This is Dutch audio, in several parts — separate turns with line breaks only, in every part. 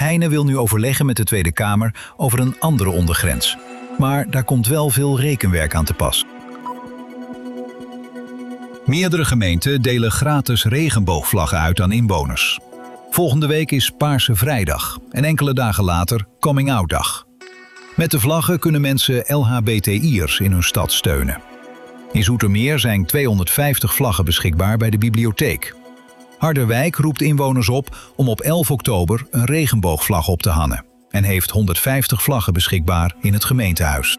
Heine wil nu overleggen met de Tweede Kamer over een andere ondergrens. Maar daar komt wel veel rekenwerk aan te pas. Meerdere gemeenten delen gratis regenboogvlaggen uit aan inwoners. Volgende week is Paarse Vrijdag en enkele dagen later Coming Out Dag. Met de vlaggen kunnen mensen LHBTI'ers in hun stad steunen. In Zoetermeer zijn 250 vlaggen beschikbaar bij de bibliotheek. Harderwijk roept inwoners op om op 11 oktober een regenboogvlag op te hangen en heeft 150 vlaggen beschikbaar in het gemeentehuis.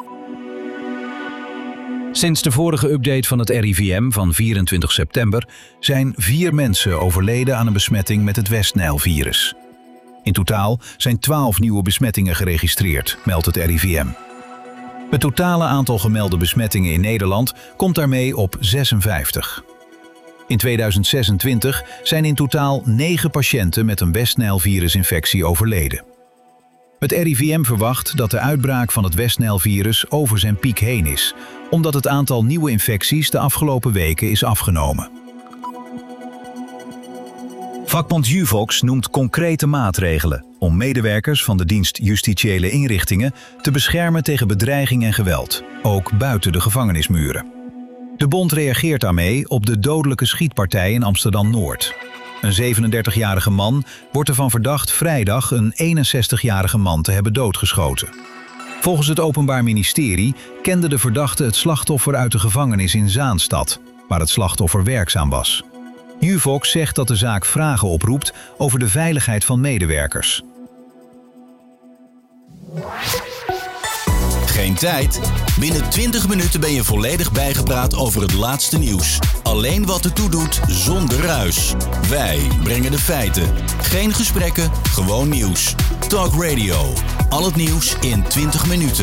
Sinds de vorige update van het RIVM van 24 september zijn 4 mensen overleden aan een besmetting met het West-Nijl-virus. In totaal zijn 12 nieuwe besmettingen geregistreerd, meldt het RIVM. Het totale aantal gemelde besmettingen in Nederland komt daarmee op 56. In 2026 zijn in totaal 9 patiënten met een West-Nijl-virusinfectie overleden. Het RIVM verwacht dat de uitbraak van het West-Nijl-virus over zijn piek heen is, omdat het aantal nieuwe infecties de afgelopen weken is afgenomen. Vakbond Juvox noemt concrete maatregelen om medewerkers van de dienst Justitiële Inrichtingen te beschermen tegen bedreiging en geweld, ook buiten de gevangenismuren. De bond reageert daarmee op de dodelijke schietpartij in Amsterdam-Noord. Een 37-jarige man wordt ervan verdacht vrijdag een 61-jarige man te hebben doodgeschoten. Volgens het Openbaar Ministerie kende de verdachte het slachtoffer uit de gevangenis in Zaanstad, waar het slachtoffer werkzaam was. Juvox zegt dat de zaak vragen oproept over de veiligheid van medewerkers.
Geen tijd? Binnen 20 minuten ben je volledig bijgepraat over het laatste nieuws. Alleen wat ertoe doet, zonder ruis. Wij brengen de feiten. Geen gesprekken, gewoon nieuws. Talk Radio. Al het nieuws in 20 minuten.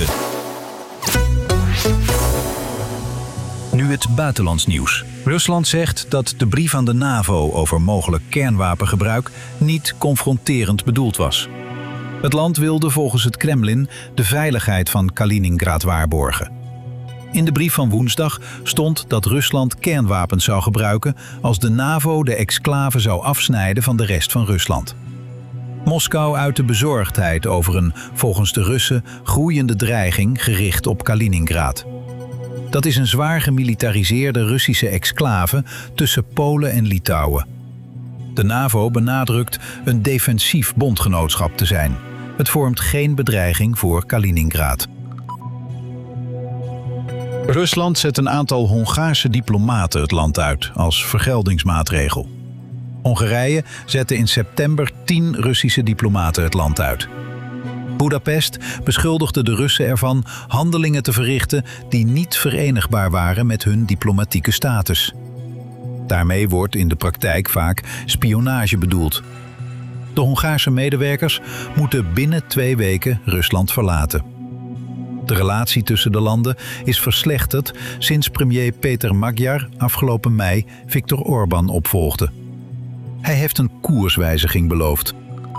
Nu het buitenlands nieuws. Rusland zegt dat de brief aan de NAVO over mogelijk kernwapengebruik niet confronterend bedoeld was. Het land wilde volgens het Kremlin de veiligheid van Kaliningrad waarborgen. In de brief van woensdag stond dat Rusland kernwapens zou gebruiken als de NAVO de exclave zou afsnijden van de rest van Rusland. Moskou uitte bezorgdheid over een, volgens de Russen, groeiende dreiging gericht op Kaliningrad. Dat is een zwaar gemilitariseerde Russische exclave tussen Polen en Litouwen. De NAVO benadrukt een defensief bondgenootschap te zijn. Het vormt geen bedreiging voor Kaliningrad. Rusland zet een aantal Hongaarse diplomaten het land uit als vergeldingsmaatregel. Hongarije zette in september 10 Russische diplomaten het land uit. Boedapest beschuldigde de Russen ervan handelingen te verrichten die niet verenigbaar waren met hun diplomatieke status. Daarmee wordt in de praktijk vaak spionage bedoeld. De Hongaarse medewerkers moeten binnen 2 weken Rusland verlaten. De relatie tussen de landen is verslechterd sinds premier Peter Magyar afgelopen mei Viktor Orbán opvolgde. Hij heeft een koerswijziging beloofd.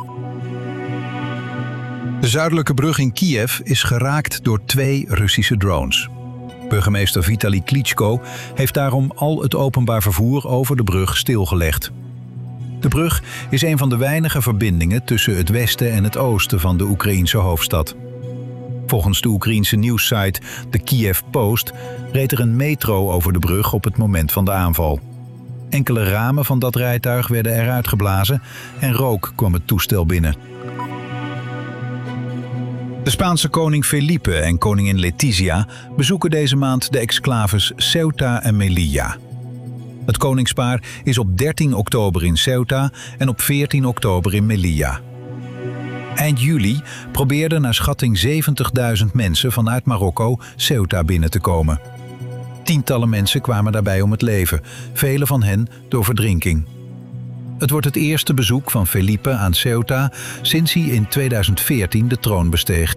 De zuidelijke brug in Kiev is geraakt door 2 Russische drones. Burgemeester Vitali Klitschko heeft daarom al het openbaar vervoer over de brug stilgelegd. De brug is een van de weinige verbindingen tussen het westen en het oosten van de Oekraïense hoofdstad. Volgens de Oekraïense nieuwssite de Kiev Post reed er een metro over de brug op het moment van de aanval. Enkele ramen van dat rijtuig werden eruit geblazen en rook kwam het toestel binnen. De Spaanse koning Felipe en koningin Letizia bezoeken deze maand de exclaves Ceuta en Melilla. Het koningspaar is op 13 oktober in Ceuta en op 14 oktober in Melilla. Eind juli probeerden naar schatting 70.000 mensen vanuit Marokko Ceuta binnen te komen. Tientallen mensen kwamen daarbij om het leven, vele van hen door verdrinking. Het wordt het eerste bezoek van Felipe aan Ceuta sinds hij in 2014 de troon besteeg.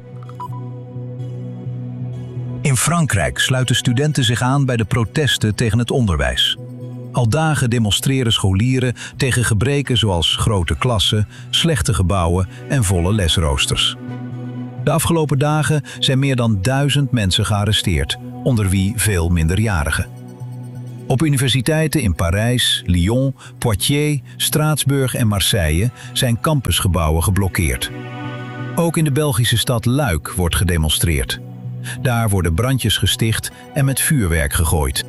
In Frankrijk sluiten studenten zich aan bij de protesten tegen het onderwijs. Al dagen demonstreren scholieren tegen gebreken zoals grote klassen, slechte gebouwen en volle lesroosters. De afgelopen dagen zijn meer dan 1000 mensen gearresteerd, onder wie veel minderjarigen. Op universiteiten in Parijs, Lyon, Poitiers, Straatsburg en Marseille zijn campusgebouwen geblokkeerd. Ook in de Belgische stad Luik wordt gedemonstreerd. Daar worden brandjes gesticht en met vuurwerk gegooid.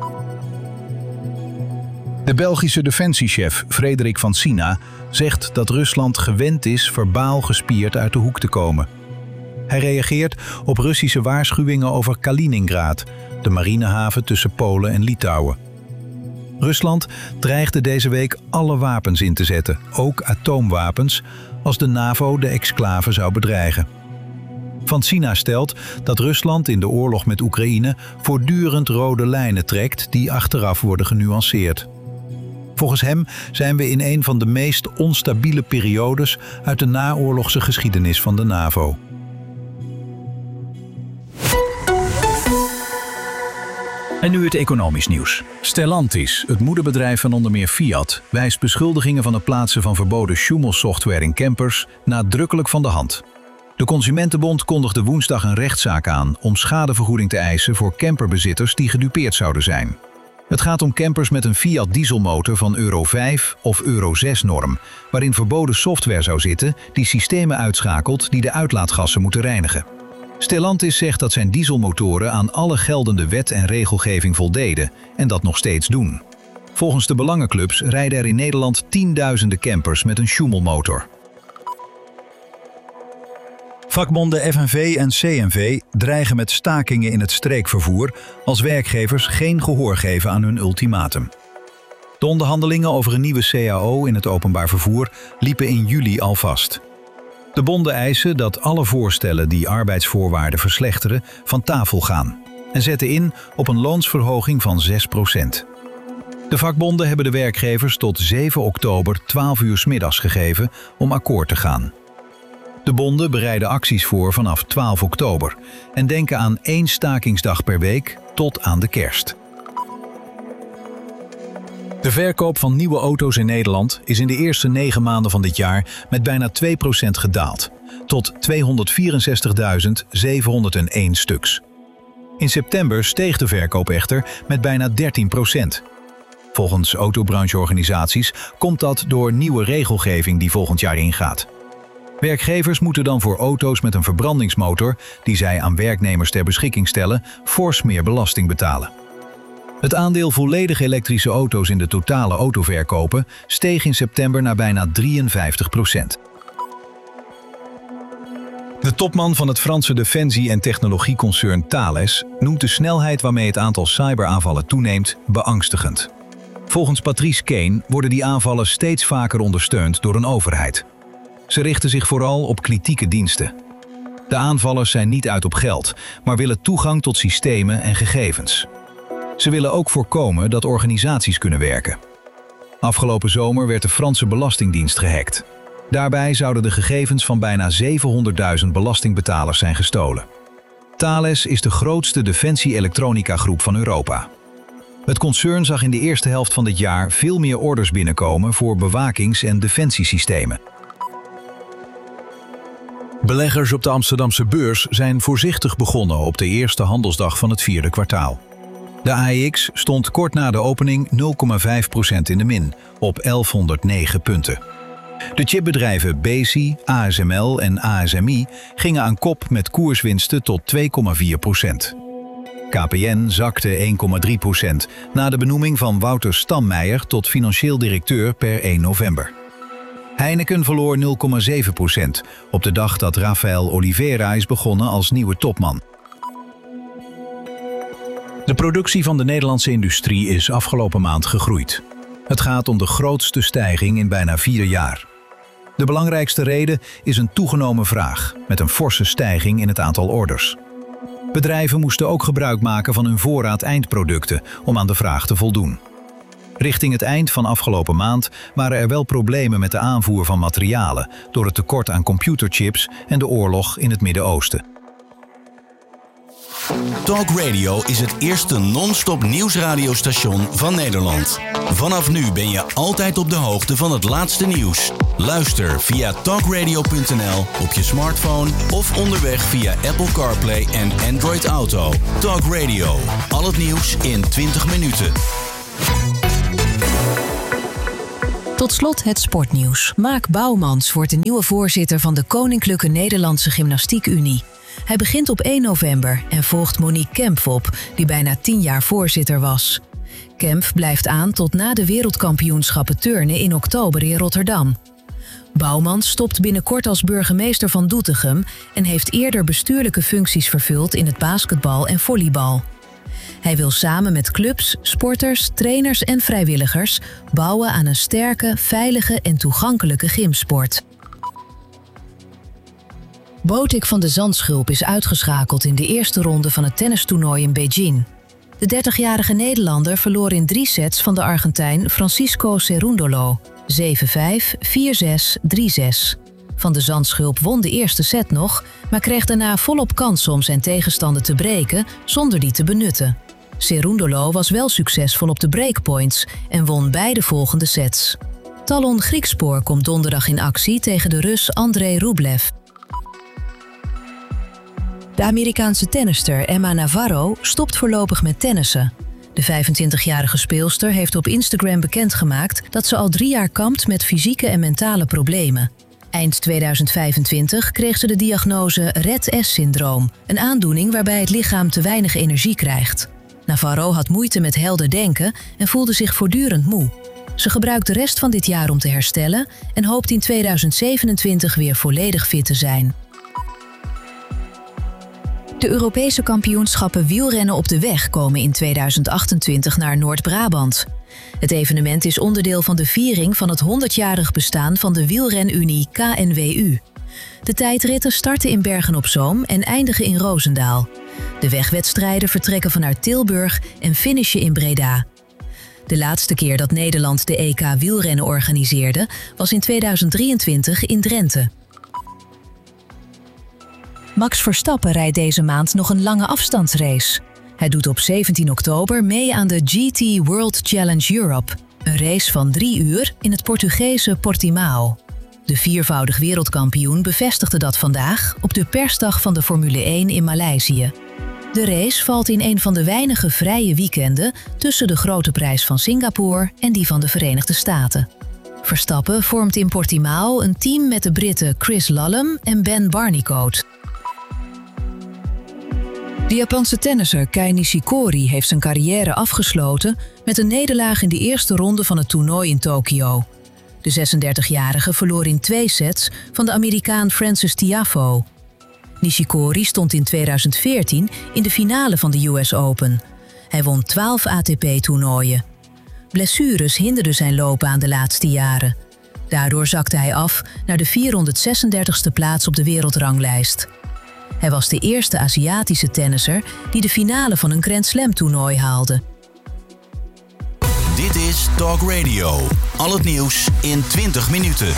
De Belgische defensiechef Frederik van Sina zegt dat Rusland gewend is verbaal gespierd uit de hoek te komen. Hij reageert op Russische waarschuwingen over Kaliningrad, de marinehaven tussen Polen en Litouwen. Rusland dreigde deze week alle wapens in te zetten, ook atoomwapens, als de NAVO de exclave zou bedreigen. Van Sina stelt dat Rusland in de oorlog met Oekraïne voortdurend rode lijnen trekt die achteraf worden genuanceerd. Volgens hem zijn we in een van de meest onstabiele periodes uit de naoorlogse geschiedenis van de NAVO. En nu het economisch nieuws. Stellantis, het moederbedrijf van onder meer Fiat, wijst beschuldigingen van het plaatsen van verboden Schumel-software in campers nadrukkelijk van de hand. De Consumentenbond kondigde woensdag een rechtszaak aan om schadevergoeding te eisen voor camperbezitters die gedupeerd zouden zijn. Het gaat om campers met een Fiat dieselmotor van Euro 5 of Euro 6 norm, waarin verboden software zou zitten die systemen uitschakelt die de uitlaatgassen moeten reinigen. Stellantis zegt dat zijn dieselmotoren aan alle geldende wet en regelgeving voldeden en dat nog steeds doen. Volgens de belangenclubs rijden er in Nederland tienduizenden campers met een Schumel-motor. Vakbonden FNV en CNV dreigen met stakingen in het streekvervoer als werkgevers geen gehoor geven aan hun ultimatum. De onderhandelingen over een nieuwe CAO in het openbaar vervoer liepen in juli al vast. De bonden eisen dat alle voorstellen die arbeidsvoorwaarden verslechteren van tafel gaan en zetten in op een loonsverhoging van 6%. De vakbonden hebben de werkgevers tot 7 oktober 12 uur 's middags gegeven om akkoord te gaan. De bonden bereiden acties voor vanaf 12 oktober en denken aan 1 stakingsdag per week tot aan de kerst. De verkoop van nieuwe auto's in Nederland is in de eerste 9 maanden van dit jaar met bijna 2% gedaald, tot 264.701 stuks. In september steeg de verkoop echter met bijna 13%. Volgens autobrancheorganisaties komt dat door nieuwe regelgeving die volgend jaar ingaat. Werkgevers moeten dan voor auto's met een verbrandingsmotor, die zij aan werknemers ter beschikking stellen, fors meer belasting betalen. Het aandeel volledig elektrische auto's in de totale autoverkopen steeg in september naar bijna 53%. De topman van het Franse defensie- en technologieconcern Thales noemt de snelheid waarmee het aantal cyberaanvallen toeneemt beangstigend. Volgens Patrice Kane worden die aanvallen steeds vaker ondersteund door een overheid. Ze richten zich vooral op kritieke diensten. De aanvallers zijn niet uit op geld, maar willen toegang tot systemen en gegevens. Ze willen ook voorkomen dat organisaties kunnen werken. Afgelopen zomer werd de Franse Belastingdienst gehackt. Daarbij zouden de gegevens van bijna 700.000 belastingbetalers zijn gestolen. Thales is de grootste defensie-elektronica-groep van Europa. Het concern zag in de eerste helft van dit jaar veel meer orders binnenkomen voor bewakings- en defensiesystemen. Beleggers op de Amsterdamse beurs zijn voorzichtig begonnen op de eerste handelsdag van het 4e kwartaal. De AEX stond kort na de opening 0,5% in de min, op 1109 punten. De chipbedrijven Besi, ASML en ASMI gingen aan kop met koerswinsten tot 2,4%. KPN zakte 1,3% na de benoeming van Wouter Stammeijer tot financieel directeur per 1 november. Heineken verloor 0,7% op de dag dat Rafael Oliveira is begonnen als nieuwe topman. De productie van de Nederlandse industrie is afgelopen maand gegroeid. Het gaat om de grootste stijging in bijna 4 jaar. De belangrijkste reden is een toegenomen vraag, met een forse stijging in het aantal orders. Bedrijven moesten ook gebruik maken van hun voorraad eindproducten om aan de vraag te voldoen. Richting het eind van afgelopen maand waren er wel problemen met de aanvoer van materialen door het tekort aan computerchips en de oorlog in het Midden-Oosten.
Talk Radio is het eerste non-stop nieuwsradiostation van Nederland. Vanaf nu ben je altijd op de hoogte van het laatste nieuws. Luister via talkradio.nl op je smartphone of onderweg via Apple CarPlay en Android Auto. Talk Radio. Al het nieuws in 20 minuten.
Tot slot het sportnieuws. Maak Bouwmans wordt de nieuwe voorzitter van de Koninklijke Nederlandse Gymnastiek Unie. Hij begint op 1 november en volgt Monique Kempf op, die bijna 10 jaar voorzitter was. Kempf blijft aan tot na de wereldkampioenschappen turnen in oktober in Rotterdam. Bouwmans stopt binnenkort als burgemeester van Doetinchem en heeft eerder bestuurlijke functies vervuld in het basketbal en volleybal. Hij wil samen met clubs, sporters, trainers en vrijwilligers bouwen aan een sterke, veilige en toegankelijke gymsport. Botik van de Zandschulp is uitgeschakeld in de eerste ronde van het tennistoernooi in Beijing. De 30-jarige Nederlander verloor in 3 sets van de Argentijn Francisco Cerúndolo. 7-5, 4-6, 3-6. Van de Zandschulp won de eerste set nog, maar kreeg daarna volop kansen om zijn tegenstander te breken zonder die te benutten. Cerúndolo was wel succesvol op de breakpoints en won beide volgende sets. Talon Griekspoor komt donderdag in actie tegen de Rus Andrei Rublev. De Amerikaanse tennister Emma Navarro stopt voorlopig met tennissen. De 25-jarige speelster heeft op Instagram bekendgemaakt dat ze al 3 jaar kampt met fysieke en mentale problemen. Eind 2025 kreeg ze de diagnose Rett-S-syndroom, een aandoening waarbij het lichaam te weinig energie krijgt. Navarro had moeite met helder denken en voelde zich voortdurend moe. Ze gebruikt de rest van dit jaar om te herstellen en hoopt in 2027 weer volledig fit te zijn. De Europese kampioenschappen wielrennen op de weg komen in 2028 naar Noord-Brabant. Het evenement is onderdeel van de viering van het 100-jarig bestaan van de wielrenunie KNWU. De tijdritten starten in Bergen-op-Zoom en eindigen in Roosendaal. De wegwedstrijden vertrekken vanuit Tilburg en finishen in Breda. De laatste keer dat Nederland de EK wielrennen organiseerde was in 2023 in Drenthe. Max Verstappen rijdt deze maand nog een lange afstandsrace. Hij doet op 17 oktober mee aan de GT World Challenge Europe, een race van 3 uur in het Portugese Portimao. De 4-voudig wereldkampioen bevestigde dat vandaag op de persdag van de Formule 1 in Maleisië. De race valt in een van de weinige vrije weekenden tussen de Grote Prijs van Singapore en die van de Verenigde Staten. Verstappen vormt in Portimao een team met de Britten Chris Lallam en Ben Barnicoat. De Japanse tennisser Kei Nishikori heeft zijn carrière afgesloten met een nederlaag in de eerste ronde van het toernooi in Tokio. De 36-jarige verloor in 2 sets van de Amerikaan Frances Tiafoe. Nishikori stond in 2014 in de finale van de US Open. Hij won 12 ATP-toernooien. Blessures hinderden zijn loopbaan de laatste jaren. Daardoor zakte hij af naar de 436e plaats op de wereldranglijst. Hij was de eerste Aziatische tennisser die de finale van een Grand Slam-toernooi haalde.
Dit is Talk Radio. Al het nieuws in 20 minuten.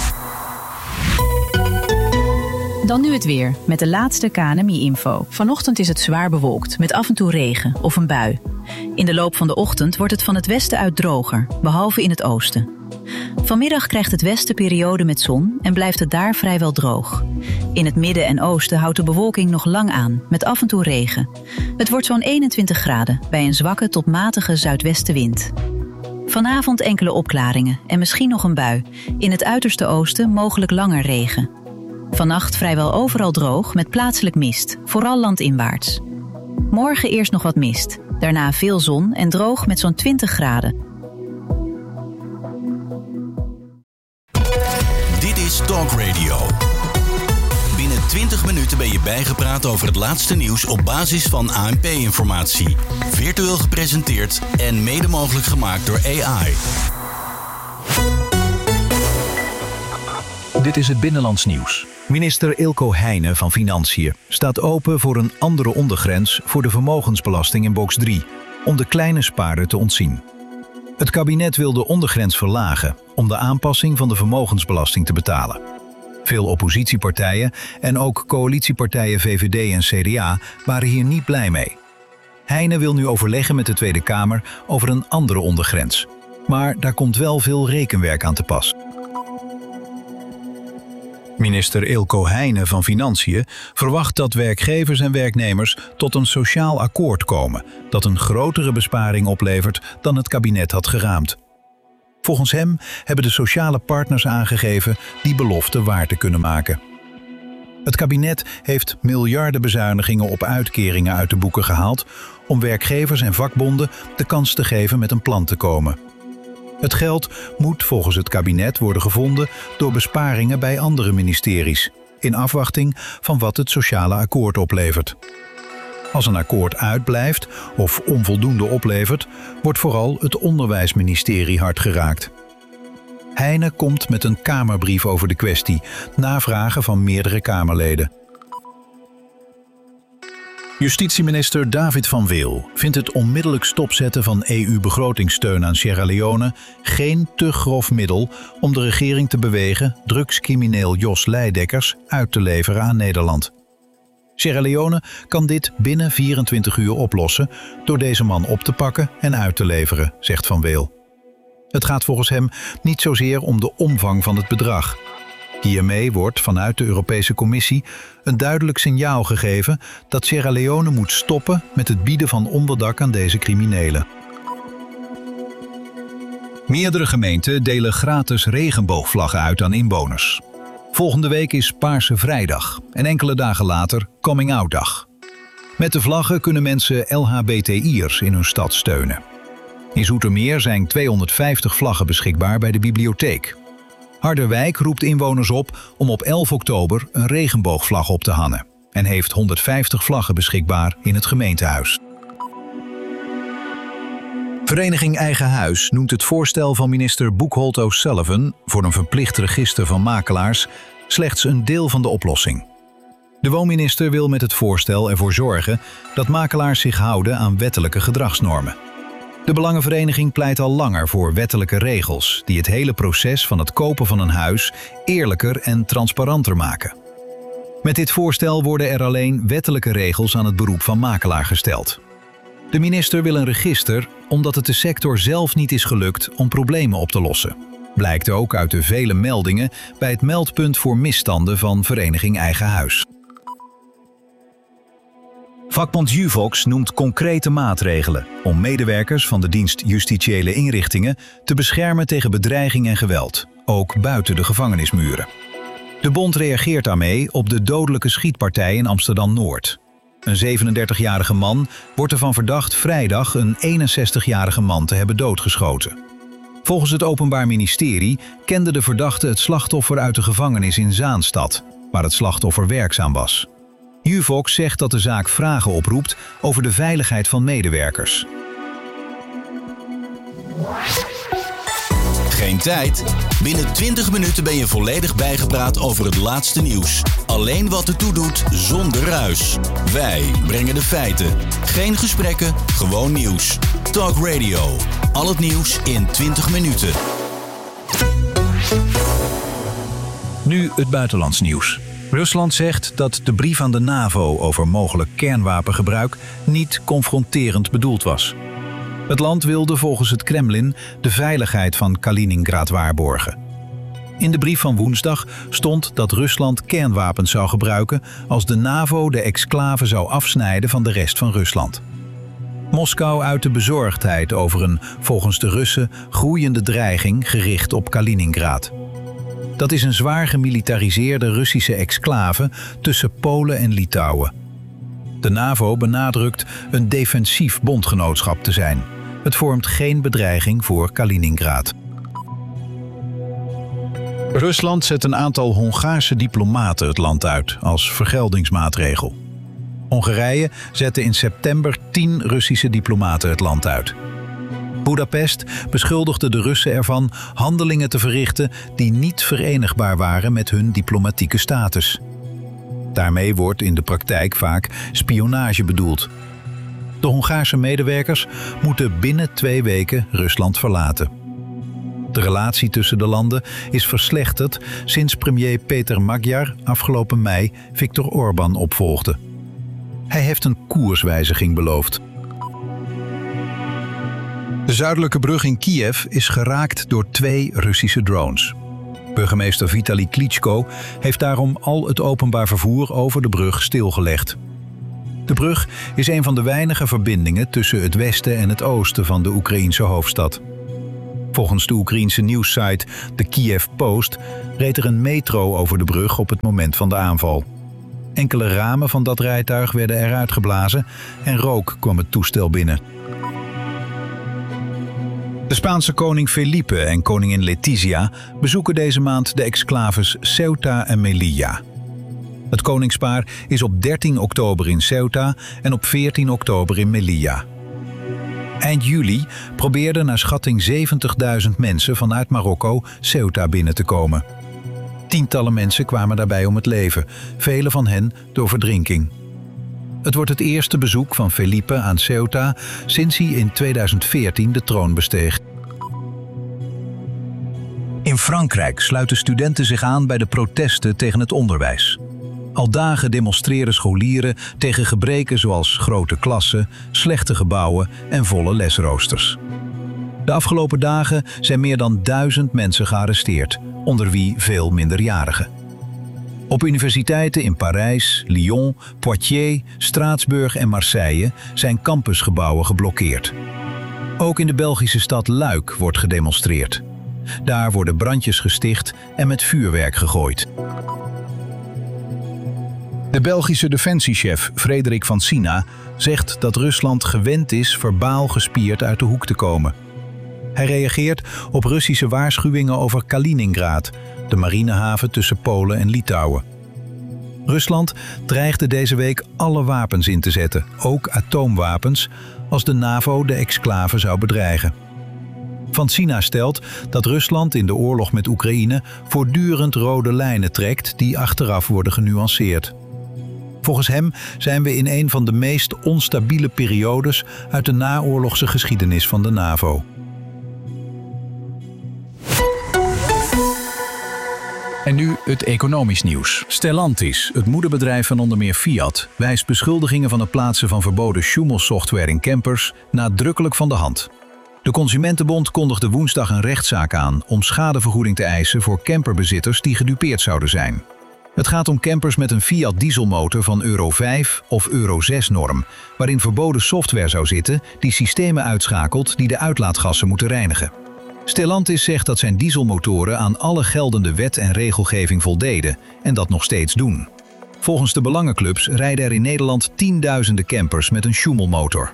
Dan nu het weer, met de laatste KNMI-info. Vanochtend is het zwaar bewolkt, met af en toe regen of een bui. In de loop van de ochtend wordt het van het westen uit droger, behalve in het oosten. Vanmiddag krijgt het westen periode met zon en blijft het daar vrijwel droog. In het midden en oosten houdt de bewolking nog lang aan, met af en toe regen. Het wordt zo'n 21 graden, bij een zwakke tot matige zuidwestenwind. Vanavond enkele opklaringen en misschien nog een bui. In het uiterste oosten mogelijk langer regen. Vannacht vrijwel overal droog met plaatselijk mist, vooral landinwaarts. Morgen eerst nog wat mist, daarna veel zon en droog met zo'n 20 graden.
Dit is Talk Radio. Binnen 20 minuten ben je bijgepraat over het laatste nieuws op basis van ANP-informatie. Virtueel gepresenteerd en mede mogelijk gemaakt door AI.
Dit is het Binnenlands Nieuws. Minister Ilko Heijnen van Financiën staat open voor een andere ondergrens voor de vermogensbelasting in box 3, om de kleine spaarder te ontzien. Het kabinet wil de ondergrens verlagen om de aanpassing van de vermogensbelasting te betalen. Veel oppositiepartijen en ook coalitiepartijen VVD en CDA waren hier niet blij mee. Heijnen wil nu overleggen met de Tweede Kamer over een andere ondergrens. Maar daar komt wel veel rekenwerk aan te pas. Minister Ilko Heijnen van Financiën verwacht dat werkgevers en werknemers tot een sociaal akkoord komen dat een grotere besparing oplevert dan het kabinet had geraamd. Volgens hem hebben de sociale partners aangegeven die belofte waar te kunnen maken. Het kabinet heeft miljarden bezuinigingen op uitkeringen uit de boeken gehaald om werkgevers en vakbonden de kans te geven met een plan te komen. Het geld moet volgens het kabinet worden gevonden door besparingen bij andere ministeries, in afwachting van wat het sociale akkoord oplevert. Als een akkoord uitblijft of onvoldoende oplevert, wordt vooral het onderwijsministerie hard geraakt. Heijnen komt met een Kamerbrief over de kwestie, na vragen van meerdere Kamerleden. Justitieminister David van Weel vindt het onmiddellijk stopzetten van EU-begrotingssteun aan Sierra Leone geen te grof middel om de regering te bewegen drugscrimineel Jos Leidekkers uit te leveren aan Nederland. Sierra Leone kan dit binnen 24 uur oplossen door deze man op te pakken en uit te leveren, zegt Van Weel. Het gaat volgens hem niet zozeer om de omvang van het bedrag. Hiermee wordt vanuit de Europese Commissie een duidelijk signaal gegeven dat Sierra Leone moet stoppen met het bieden van onderdak aan deze criminelen. Meerdere gemeenten delen gratis regenboogvlaggen uit aan inwoners. Volgende week is Paarse Vrijdag en enkele dagen later Coming Out Dag. Met de vlaggen kunnen mensen LHBTI'ers in hun stad steunen. In Zoetermeer zijn 250 vlaggen beschikbaar bij de bibliotheek. Harderwijk roept inwoners op om op 11 oktober een regenboogvlag op te hangen en heeft 150 vlaggen beschikbaar in het gemeentehuis. Vereniging Eigen Huis noemt het voorstel van minister Buchholz O'Sullivan voor een verplicht register van makelaars slechts een deel van de oplossing. De woonminister wil met het voorstel ervoor zorgen dat makelaars zich houden aan wettelijke gedragsnormen. De Belangenvereniging pleit al langer voor wettelijke regels die het hele proces van het kopen van een huis eerlijker en transparanter maken. Met dit voorstel worden er alleen wettelijke regels aan het beroep van makelaar gesteld. De minister wil een register omdat het de sector zelf niet is gelukt om problemen op te lossen. Blijkt ook uit de vele meldingen bij het meldpunt voor misstanden van Vereniging Eigen Huis. Vakbond Juvox noemt concrete maatregelen om medewerkers van de dienst Justitiële Inrichtingen te beschermen tegen bedreiging en geweld, ook buiten de gevangenismuren. De bond reageert daarmee op de dodelijke schietpartij in Amsterdam-Noord. Een 37-jarige man wordt ervan verdacht vrijdag een 61-jarige man te hebben doodgeschoten. Volgens het Openbaar Ministerie kende de verdachte het slachtoffer uit de gevangenis in Zaanstad, waar het slachtoffer werkzaam was. Juvox zegt dat de zaak vragen oproept over de veiligheid van medewerkers.
Geen tijd? Binnen 20 minuten ben je volledig bijgepraat over het laatste nieuws. Alleen wat ertoe doet, zonder ruis. Wij brengen de feiten. Geen gesprekken, gewoon nieuws. Talk Radio. Al het nieuws in 20 minuten.
Nu het buitenlands nieuws. Rusland zegt dat de brief aan de NAVO over mogelijk kernwapengebruik niet confronterend bedoeld was. Het land wilde volgens het Kremlin de veiligheid van Kaliningrad waarborgen. In de brief van woensdag stond dat Rusland kernwapens zou gebruiken als de NAVO de exclave zou afsnijden van de rest van Rusland. Moskou uitte bezorgdheid over een, volgens de Russen, groeiende dreiging gericht op Kaliningrad. Dat is een zwaar gemilitariseerde Russische exclave tussen Polen en Litouwen. De NAVO benadrukt een defensief bondgenootschap te zijn. Het vormt geen bedreiging voor Kaliningrad. Rusland zet een aantal Hongaarse diplomaten het land uit als vergeldingsmaatregel. Hongarije zette in september 10 Russische diplomaten het land uit. Boedapest beschuldigde de Russen ervan handelingen te verrichten die niet verenigbaar waren met hun diplomatieke status. Daarmee wordt in de praktijk vaak spionage bedoeld. De Hongaarse medewerkers moeten binnen 2 weken Rusland verlaten. De relatie tussen de landen is verslechterd sinds premier Peter Magyar afgelopen mei Viktor Orbán opvolgde. Hij heeft een koerswijziging beloofd. De zuidelijke brug in Kiev is geraakt door 2 Russische drones. Burgemeester Vitali Klitschko heeft daarom al het openbaar vervoer over de brug stilgelegd. De brug is een van de weinige verbindingen tussen het westen en het oosten van de Oekraïense hoofdstad. Volgens de Oekraïense nieuwssite de Kiev Post reed er een metro over de brug op het moment van de aanval. Enkele ramen van dat rijtuig werden eruit geblazen en rook kwam het toestel binnen. De Spaanse koning Felipe en koningin Letizia bezoeken deze maand de exclaves Ceuta en Melilla. Het koningspaar is op 13 oktober in Ceuta en op 14 oktober in Melilla. Eind juli probeerden naar schatting 70.000 mensen vanuit Marokko Ceuta binnen te komen. Tientallen mensen kwamen daarbij om het leven, vele van hen door verdrinking. Het wordt het eerste bezoek van Felipe aan Ceuta sinds hij in 2014 de troon besteeg. In Frankrijk sluiten studenten zich aan bij de protesten tegen het onderwijs. Al dagen demonstreren scholieren tegen gebreken zoals grote klassen, slechte gebouwen en volle lesroosters. De afgelopen dagen zijn meer dan 1000 mensen gearresteerd, onder wie veel minderjarigen. Op universiteiten in Parijs, Lyon, Poitiers, Straatsburg en Marseille zijn campusgebouwen geblokkeerd. Ook in de Belgische stad Luik wordt gedemonstreerd. Daar worden brandjes gesticht en met vuurwerk gegooid. De Belgische defensiechef Frederik van Sina zegt dat Rusland gewend is verbaal gespierd uit de hoek te komen. Hij reageert op Russische waarschuwingen over Kaliningrad, de marinehaven tussen Polen en Litouwen. Rusland dreigde deze week alle wapens in te zetten, ook atoomwapens, als de NAVO de exclave zou bedreigen. Van Sina stelt dat Rusland in de oorlog met Oekraïne voortdurend rode lijnen trekt die achteraf worden genuanceerd. Volgens hem zijn we in een van de meest onstabiele periodes uit de naoorlogse geschiedenis van de NAVO. En nu het economisch nieuws. Stellantis, het moederbedrijf van onder meer Fiat, wijst beschuldigingen van het plaatsen van verboden Schumel-software in campers nadrukkelijk van de hand. De Consumentenbond kondigde woensdag een rechtszaak aan om schadevergoeding te eisen voor camperbezitters die gedupeerd zouden zijn. Het gaat om campers met een Fiat dieselmotor van Euro 5 of Euro 6 norm, waarin verboden software zou zitten die systemen uitschakelt die de uitlaatgassen moeten reinigen. Stellantis zegt dat zijn dieselmotoren aan alle geldende wet en regelgeving voldeden en dat nog steeds doen. Volgens de belangenclubs rijden er in Nederland tienduizenden campers met een Schumel-motor.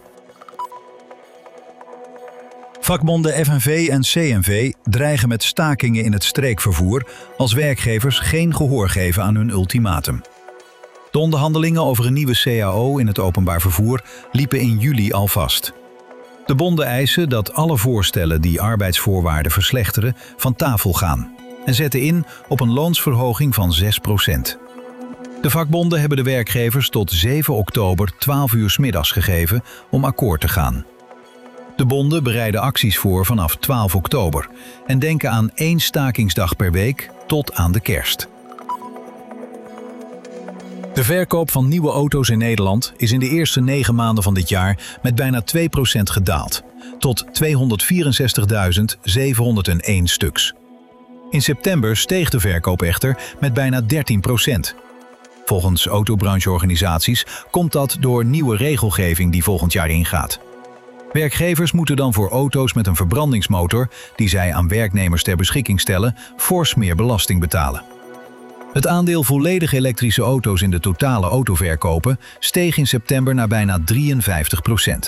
Vakbonden FNV en CNV dreigen met stakingen in het streekvervoer als werkgevers geen gehoor geven aan hun ultimatum. De onderhandelingen over een nieuwe CAO in het openbaar vervoer liepen in juli al vast. De bonden eisen dat alle voorstellen die arbeidsvoorwaarden verslechteren van tafel gaan en zetten in op een loonsverhoging van 6%. De vakbonden hebben de werkgevers tot 7 oktober 12 uur 's middags gegeven om akkoord te gaan. De bonden bereiden acties voor vanaf 12 oktober en denken aan 1 stakingsdag per week tot aan de kerst. De verkoop van nieuwe auto's in Nederland is in de eerste 9 maanden van dit jaar met bijna 2% gedaald, tot 264.701 stuks. In september steeg de verkoop echter met bijna 13%. Volgens autobrancheorganisaties komt dat door nieuwe regelgeving die volgend jaar ingaat. Werkgevers moeten dan voor auto's met een verbrandingsmotor, die zij aan werknemers ter beschikking stellen, fors meer belasting betalen. Het aandeel volledig elektrische auto's in de totale autoverkopen steeg in september naar bijna 53%.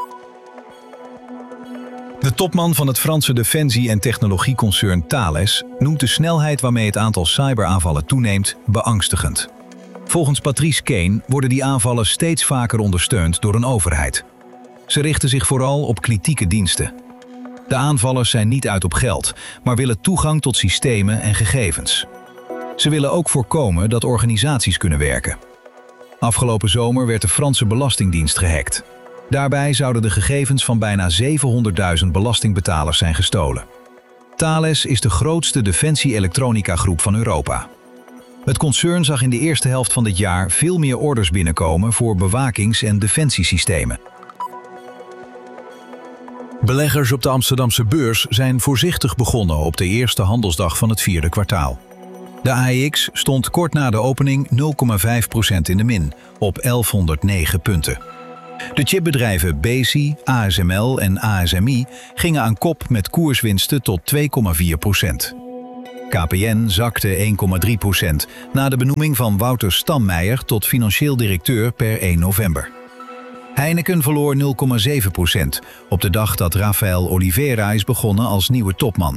De topman van het Franse defensie- en technologieconcern Thales noemt de snelheid waarmee het aantal cyberaanvallen toeneemt beangstigend. Volgens Patrice Kane worden die aanvallen steeds vaker ondersteund door een overheid. Ze richten zich vooral op kritieke diensten. De aanvallers zijn niet uit op geld, maar willen toegang tot systemen en gegevens. Ze willen ook voorkomen dat organisaties kunnen werken. Afgelopen zomer werd de Franse Belastingdienst gehackt. Daarbij zouden de gegevens van bijna 700.000 belastingbetalers zijn gestolen. Thales is de grootste defensie-elektronica-groep van Europa. Het concern zag in de eerste helft van dit jaar veel meer orders binnenkomen voor bewakings- en defensiesystemen. Beleggers op de Amsterdamse beurs zijn voorzichtig begonnen op de eerste handelsdag van het vierde kwartaal. De AEX stond kort na de opening 0,5% in de min, op 1109 punten. De chipbedrijven Besi, ASML en ASMI gingen aan kop met koerswinsten tot 2,4%. KPN zakte 1,3% na de benoeming van Wouter Stammeijer tot financieel directeur per 1 november. Heineken verloor 0,7% op de dag dat Rafael Oliveira is begonnen als nieuwe topman.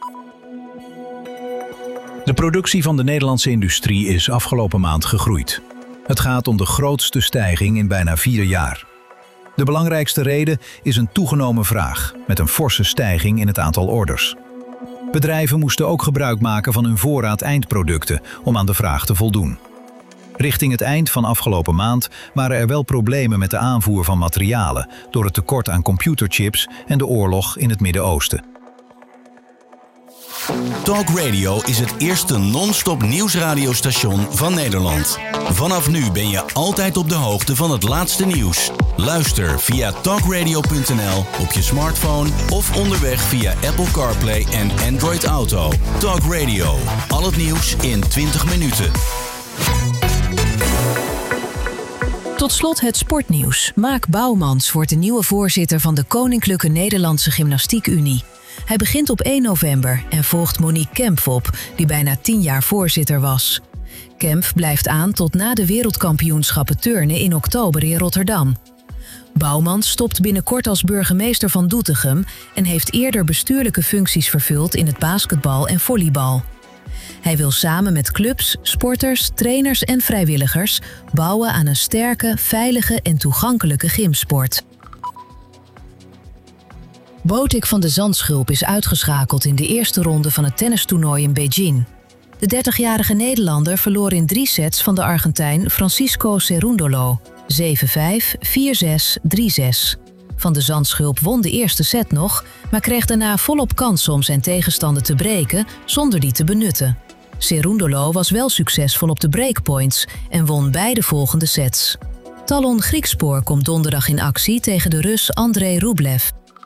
De productie van de Nederlandse industrie is afgelopen maand gegroeid. Het gaat om de grootste stijging in bijna 4 jaar. De belangrijkste reden is een toegenomen vraag, met een forse stijging in het aantal orders. Bedrijven moesten ook gebruik maken van hun voorraad eindproducten om aan de vraag te voldoen. Richting het eind van afgelopen maand waren er wel problemen met de aanvoer van materialen door het tekort aan computerchips en de oorlog in het Midden-Oosten.
Talk Radio is het eerste non-stop nieuwsradiostation van Nederland. Vanaf nu ben je altijd op de hoogte van het laatste nieuws. Luister via talkradio.nl op je smartphone of onderweg via Apple CarPlay en Android Auto. Talk Radio, al het nieuws in 20 minuten.
Tot slot het sportnieuws. Maak Bouwmans wordt de nieuwe voorzitter van de Koninklijke Nederlandse Gymnastiek Unie. Hij begint op 1 november en volgt Monique Kempf op, die bijna 10 jaar voorzitter was. Kempf blijft aan tot na de wereldkampioenschappen turnen in oktober in Rotterdam. Bouwmans stopt binnenkort als burgemeester van Doetinchem en heeft eerder bestuurlijke functies vervuld in het basketbal en volleybal. Hij wil samen met clubs, sporters, trainers en vrijwilligers bouwen aan een sterke, veilige en toegankelijke gymsport. Botik van de Zandschulp is uitgeschakeld in de eerste ronde van het tennistoernooi in Beijing. De 30-jarige Nederlander verloor in 3 sets van de Argentijn Francisco Cerúndolo. 7-5, 4-6, 3-6. Van de Zandschulp won de eerste set nog, maar kreeg daarna volop kansen om zijn tegenstander te breken zonder die te benutten. Cerúndolo was wel succesvol op de breakpoints en won beide volgende sets. Talon Griekspoor komt donderdag in actie tegen de Rus Andrei Rublev.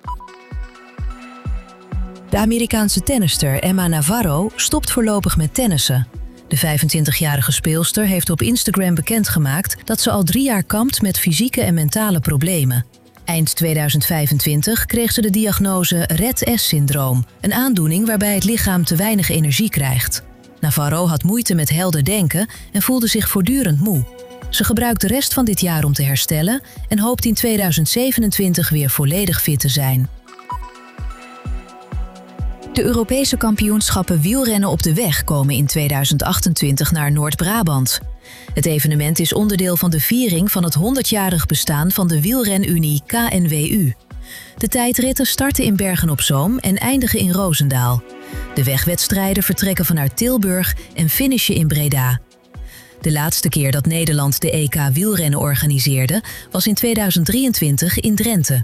De Amerikaanse tennister Emma Navarro stopt voorlopig met tennissen. De 25-jarige speelster heeft op Instagram bekendgemaakt dat ze al 3 jaar kampt met fysieke en mentale problemen. Eind 2025 kreeg ze de diagnose Rett-S-syndroom, een aandoening waarbij het lichaam te weinig energie krijgt. Navarro had moeite met helder denken en voelde zich voortdurend moe. Ze gebruikt de rest van dit jaar om te herstellen en hoopt in 2027 weer volledig fit te zijn. De Europese kampioenschappen wielrennen op de weg komen in 2028 naar Noord-Brabant. Het evenement is onderdeel van de viering van het 100-jarig bestaan van de wielrenunie KNWU. De tijdritten starten in Bergen-op-Zoom en eindigen in Roosendaal. De wegwedstrijden vertrekken vanuit Tilburg en finishen in Breda. De laatste keer dat Nederland de EK wielrennen organiseerde was in 2023 in Drenthe.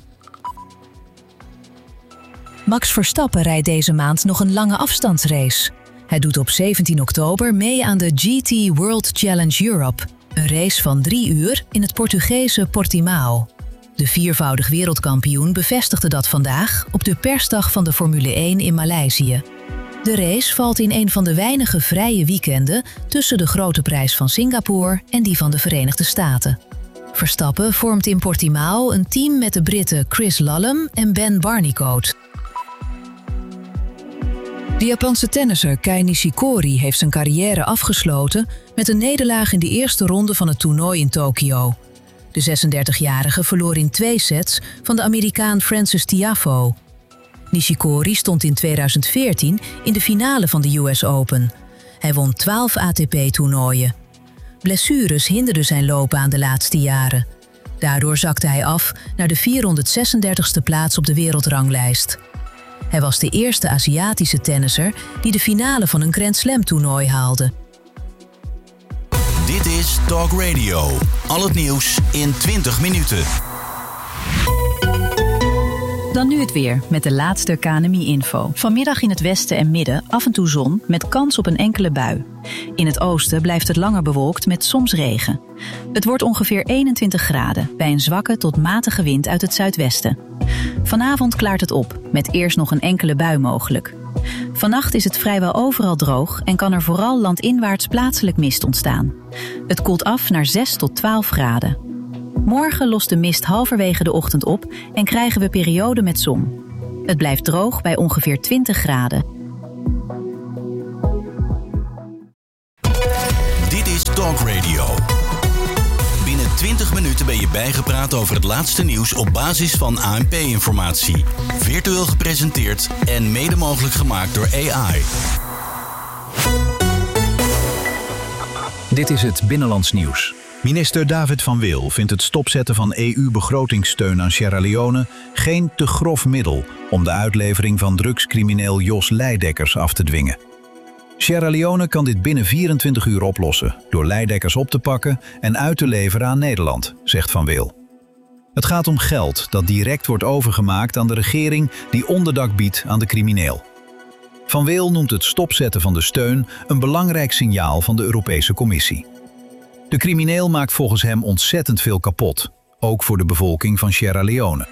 Max Verstappen rijdt deze maand nog een lange afstandsrace. Hij doet op 17 oktober mee aan de GT World Challenge Europe, een race van 3 uur in het Portugese Portimao. De 4-voudig wereldkampioen bevestigde dat vandaag op de persdag van de Formule 1 in Maleisië. De race valt in een van de weinige vrije weekenden tussen de Grote Prijs van Singapore en die van de Verenigde Staten. Verstappen vormt in Portimao een team met de Britten Chris Lallum en Ben Barnicoat. De Japanse tennisser Kei Nishikori heeft zijn carrière afgesloten met een nederlaag in de eerste ronde van het toernooi in Tokio. De 36-jarige verloor in 2 sets van de Amerikaan Frances Tiafoe. Nishikori stond in 2014 in de finale van de US Open. Hij won 12 ATP-toernooien. Blessures hinderden zijn loopbaan de laatste jaren. Daardoor zakte hij af naar de 436e plaats op de wereldranglijst. Hij was de eerste Aziatische tennisser die de finale van een Grand Slam-toernooi haalde.
Dit is Talk Radio. Al het nieuws in 20 minuten.
Dan nu het weer met de laatste KNMI-info. Vanmiddag in het westen en midden af en toe zon met kans op een enkele bui. In het oosten blijft het langer bewolkt met soms regen. Het wordt ongeveer 21 graden bij een zwakke tot matige wind uit het zuidwesten. Vanavond klaart het op, met eerst nog een enkele bui mogelijk. Vannacht is het vrijwel overal droog en kan er vooral landinwaarts plaatselijk mist ontstaan. Het koelt af naar 6 tot 12 graden. Morgen lost de mist halverwege de ochtend op en krijgen we perioden met zon. Het blijft droog bij ongeveer 20 graden.
Dit is Talk Radio. Binnen 20 minuten ben je bijgepraat over het laatste nieuws op basis van ANP-informatie. Virtueel gepresenteerd en mede mogelijk gemaakt door AI.
Dit is het Binnenlands Nieuws. Minister David van Wil vindt het stopzetten van EU-begrotingssteun aan Sierra Leone geen te grof middel om de uitlevering van drugscrimineel Jos Leidekkers af te dwingen. Sierra Leone kan dit binnen 24 uur oplossen door Leidekkers op te pakken en uit te leveren aan Nederland, zegt Van Wil. Het gaat om geld dat direct wordt overgemaakt aan de regering die onderdak biedt aan de crimineel. Van Wil noemt het stopzetten van de steun een belangrijk signaal van de Europese Commissie. De crimineel maakt volgens hem ontzettend veel kapot, ook voor de bevolking van Sierra Leone.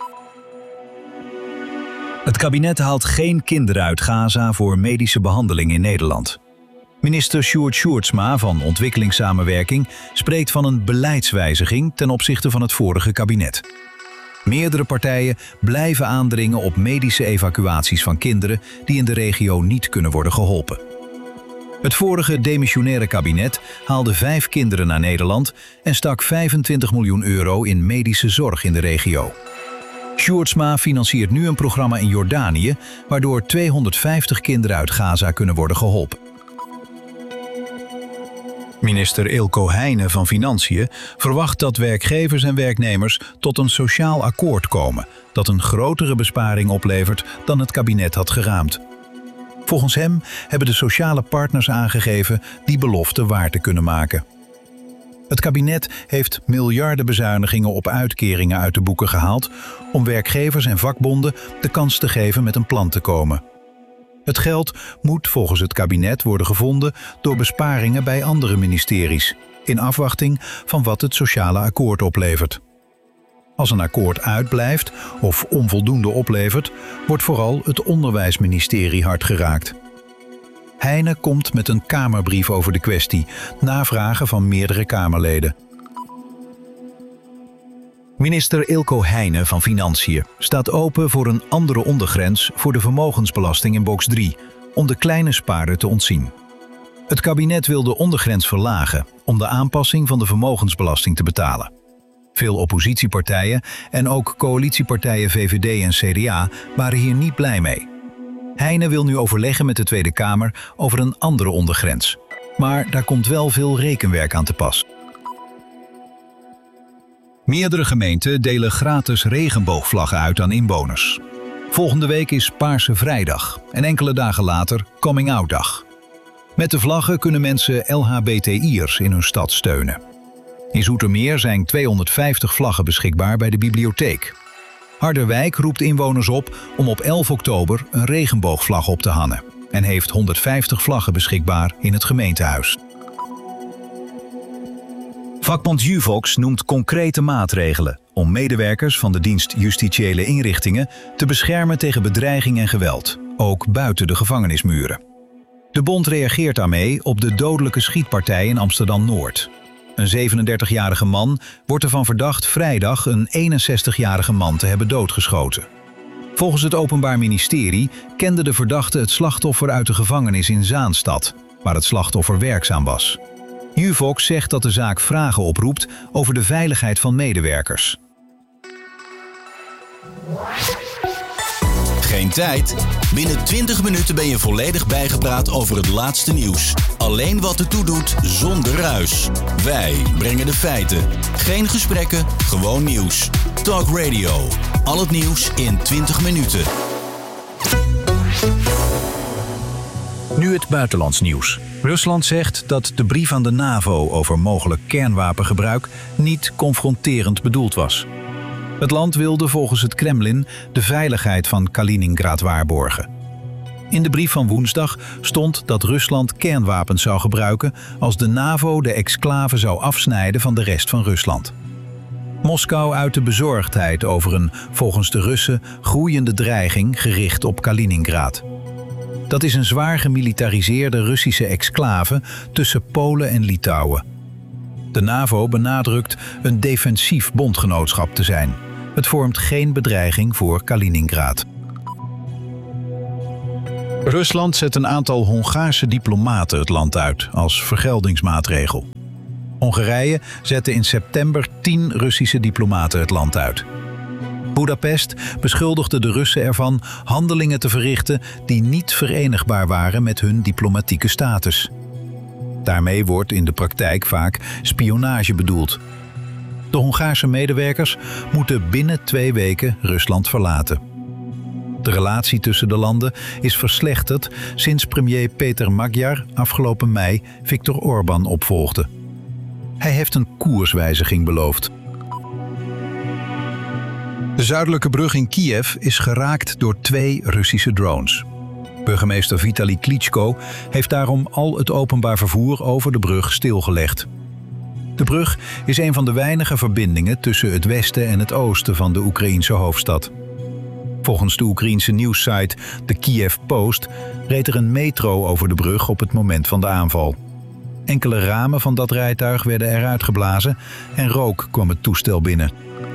Het kabinet haalt geen kinderen uit Gaza voor medische behandeling in Nederland. Minister Sjoerd Sjoerdsma van Ontwikkelingssamenwerking spreekt van een beleidswijziging ten opzichte van het vorige kabinet. Meerdere partijen blijven aandringen op medische evacuaties van kinderen die in de regio niet kunnen worden geholpen. Het vorige demissionaire kabinet haalde 5 kinderen naar Nederland en stak 25 miljoen euro in medische zorg in de regio. Sjoerdsma financiert nu een programma in Jordanië, waardoor 250 kinderen uit Gaza kunnen worden geholpen. Minister Eelco Heijnen van Financiën verwacht dat werkgevers en werknemers tot een sociaal akkoord komen dat een grotere besparing oplevert dan het kabinet had geraamd. Volgens hem hebben de sociale partners aangegeven die belofte waar te kunnen maken. Het kabinet heeft miljarden bezuinigingen op uitkeringen uit de boeken gehaald om werkgevers en vakbonden de kans te geven met een plan te komen. Het geld moet volgens het kabinet worden gevonden door besparingen bij andere ministeries, in afwachting van wat het sociale akkoord oplevert. Als een akkoord uitblijft of onvoldoende oplevert, wordt vooral het onderwijsministerie hard geraakt. Heijnen komt met een Kamerbrief over de kwestie, na vragen van meerdere Kamerleden. Minister Eelco Heijnen van Financiën staat open voor een andere ondergrens voor de vermogensbelasting in box 3, om de kleine spaarder te ontzien. Het kabinet wil de ondergrens verlagen om de aanpassing van de vermogensbelasting te betalen. Veel oppositiepartijen en ook coalitiepartijen VVD en CDA waren hier niet blij mee. Heijnen wil nu overleggen met de Tweede Kamer over een andere ondergrens. Maar daar komt wel veel rekenwerk aan te pas. Meerdere gemeenten delen gratis regenboogvlaggen uit aan inwoners. Volgende week is Paarse Vrijdag en enkele dagen later Coming Out Dag. Met de vlaggen kunnen mensen LHBTI'ers in hun stad steunen. In Zoetermeer zijn 250 vlaggen beschikbaar bij de bibliotheek. Harderwijk roept inwoners op om op 11 oktober een regenboogvlag op te hangen en heeft 150 vlaggen beschikbaar in het gemeentehuis. Vakbond Juvox noemt concrete maatregelen om medewerkers van de dienst Justitiële Inrichtingen te beschermen tegen bedreiging en geweld, ook buiten de gevangenismuren. De bond reageert daarmee op de dodelijke schietpartij in Amsterdam-Noord. Een 37-jarige man wordt ervan verdacht vrijdag een 61-jarige man te hebben doodgeschoten. Volgens het Openbaar Ministerie kende de verdachte het slachtoffer uit de gevangenis in Zaanstad, waar het slachtoffer werkzaam was. Juvox zegt dat de zaak vragen oproept over de veiligheid van medewerkers.
Geen tijd? Binnen 20 minuten ben je volledig bijgepraat over het laatste nieuws. Alleen wat ertoe doet, zonder ruis. Wij brengen de feiten. Geen gesprekken, gewoon nieuws. Talk Radio. Al het nieuws in 20 minuten.
Nu het buitenlands nieuws. Rusland zegt dat de brief aan de NAVO over mogelijk kernwapengebruik niet confronterend bedoeld was. Het land wilde volgens het Kremlin de veiligheid van Kaliningrad waarborgen. In de brief van woensdag stond dat Rusland kernwapens zou gebruiken als de NAVO de exclave zou afsnijden van de rest van Rusland. Moskou uitte bezorgdheid over een, volgens de Russen, groeiende dreiging gericht op Kaliningrad. Dat is een zwaar gemilitariseerde Russische exclave tussen Polen en Litouwen. De NAVO benadrukt een defensief bondgenootschap te zijn. Het vormt geen bedreiging voor Kaliningrad. Rusland zet een aantal Hongaarse diplomaten het land uit als vergeldingsmaatregel. Hongarije zette in september 10 Russische diplomaten het land uit. Boedapest beschuldigde de Russen ervan handelingen te verrichten die niet verenigbaar waren met hun diplomatieke status. Daarmee wordt in de praktijk vaak spionage bedoeld. De Hongaarse medewerkers moeten binnen 2 weken Rusland verlaten. De relatie tussen de landen is verslechterd sinds premier Peter Magyar afgelopen mei Viktor Orbán opvolgde. Hij heeft een koerswijziging beloofd. De zuidelijke brug in Kiev is geraakt door 2 Russische drones. Burgemeester Vitali Klitschko heeft daarom al het openbaar vervoer over de brug stilgelegd. De brug is een van de weinige verbindingen tussen het westen en het oosten van de Oekraïense hoofdstad. Volgens de Oekraïense nieuwssite de Kiev Post reed er een metro over de brug op het moment van de aanval. Enkele ramen van dat rijtuig werden eruit geblazen en rook kwam het toestel binnen.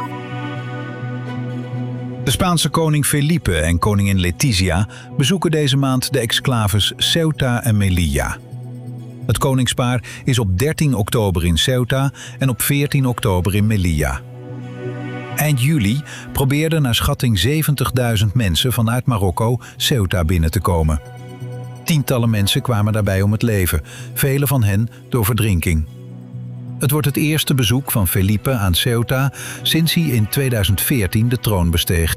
De Spaanse koning Felipe en koningin Letizia bezoeken deze maand de exclaves Ceuta en Melilla. Het koningspaar is op 13 oktober in Ceuta en op 14 oktober in Melilla. Eind juli probeerden naar schatting 70.000 mensen vanuit Marokko Ceuta binnen te komen. Tientallen mensen kwamen daarbij om het leven, vele van hen door verdrinking. Het wordt het eerste bezoek van Felipe aan Ceuta sinds hij in 2014 de troon besteeg.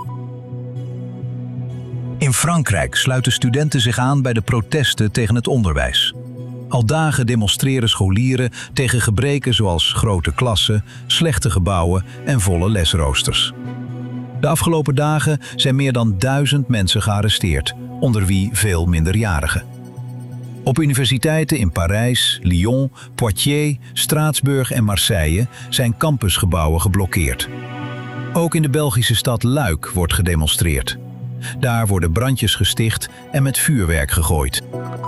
In Frankrijk sluiten studenten zich aan bij de protesten tegen het onderwijs. Al dagen demonstreren scholieren tegen gebreken zoals grote klassen, slechte gebouwen en volle lesroosters. De afgelopen dagen zijn meer dan 1000 mensen gearresteerd, onder wie veel minderjarigen. Op universiteiten in Parijs, Lyon, Poitiers, Straatsburg en Marseille zijn campusgebouwen geblokkeerd. Ook in de Belgische stad Luik wordt gedemonstreerd. Daar worden brandjes gesticht en met vuurwerk gegooid.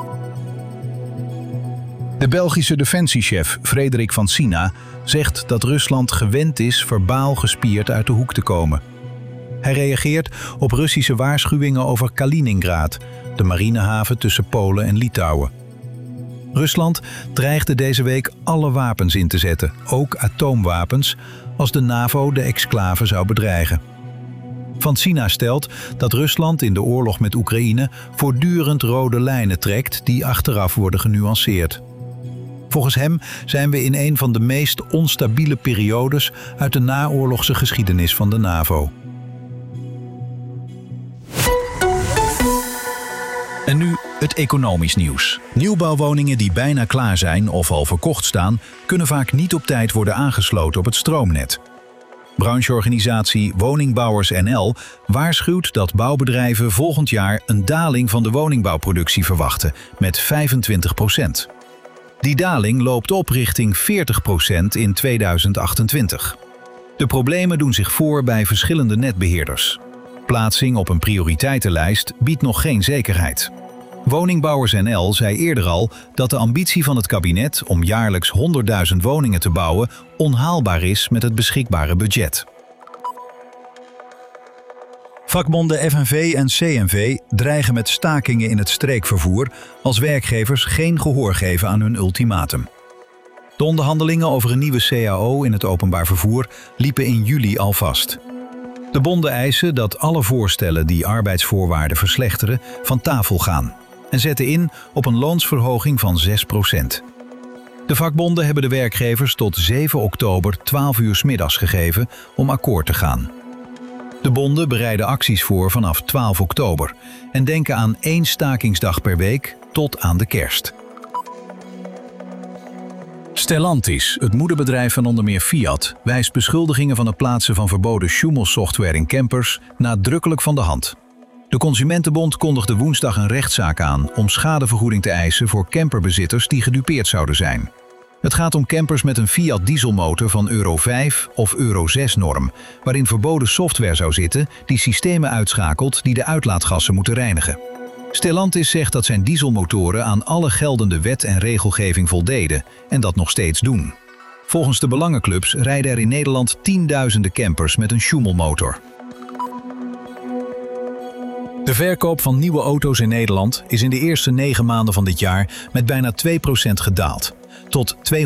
De Belgische defensiechef Frederik van Sina zegt dat Rusland gewend is verbaal gespierd uit de hoek te komen. Hij reageert op Russische waarschuwingen over Kaliningrad, de marinehaven tussen Polen en Litouwen. Rusland dreigde deze week alle wapens in te zetten, ook atoomwapens, als de NAVO de exclave zou bedreigen. Van Sina stelt dat Rusland in de oorlog met Oekraïne voortdurend rode lijnen trekt die achteraf worden genuanceerd. Volgens hem zijn we in een van de meest onstabiele periodes uit de naoorlogse geschiedenis van de NAVO. En nu het economisch nieuws. Nieuwbouwwoningen die bijna klaar zijn of al verkocht staan, kunnen vaak niet op tijd worden aangesloten op het stroomnet. Brancheorganisatie Woningbouwers NL waarschuwt dat bouwbedrijven volgend jaar een daling van de woningbouwproductie verwachten met 25%. Die daling loopt op richting 40% in 2028. De problemen doen zich voor bij verschillende netbeheerders. Plaatsing op een prioriteitenlijst biedt nog geen zekerheid. Woningbouwers NL zei eerder al dat de ambitie van het kabinet om jaarlijks 100.000 woningen te bouwen onhaalbaar is met het beschikbare budget. Vakbonden FNV en CNV dreigen met stakingen in het streekvervoer als werkgevers geen gehoor geven aan hun ultimatum. De onderhandelingen over een nieuwe CAO in het openbaar vervoer liepen in juli al vast. De bonden eisen dat alle voorstellen die arbeidsvoorwaarden verslechteren van tafel gaan en zetten in op een loonsverhoging van 6%. De vakbonden hebben de werkgevers tot 7 oktober 12 uur 's middags gegeven om akkoord te gaan. De bonden bereiden acties voor vanaf 12 oktober en denken aan 1 stakingsdag per week tot aan de kerst. Stellantis, het moederbedrijf van onder meer Fiat, wijst beschuldigingen van het plaatsen van verboden Schumel-software in campers nadrukkelijk van de hand. De Consumentenbond kondigde woensdag een rechtszaak aan om schadevergoeding te eisen voor camperbezitters die gedupeerd zouden zijn. Het gaat om campers met een Fiat dieselmotor van Euro 5 of Euro 6 norm, waarin verboden software zou zitten die systemen uitschakelt die de uitlaatgassen moeten reinigen. Stellantis zegt dat zijn dieselmotoren aan alle geldende wet en regelgeving voldeden en dat nog steeds doen. Volgens de belangenclubs rijden er in Nederland tienduizenden campers met een Schumel-motor. De verkoop van nieuwe auto's in Nederland is in de eerste 9 maanden van dit jaar met bijna 2% gedaald, tot 264.701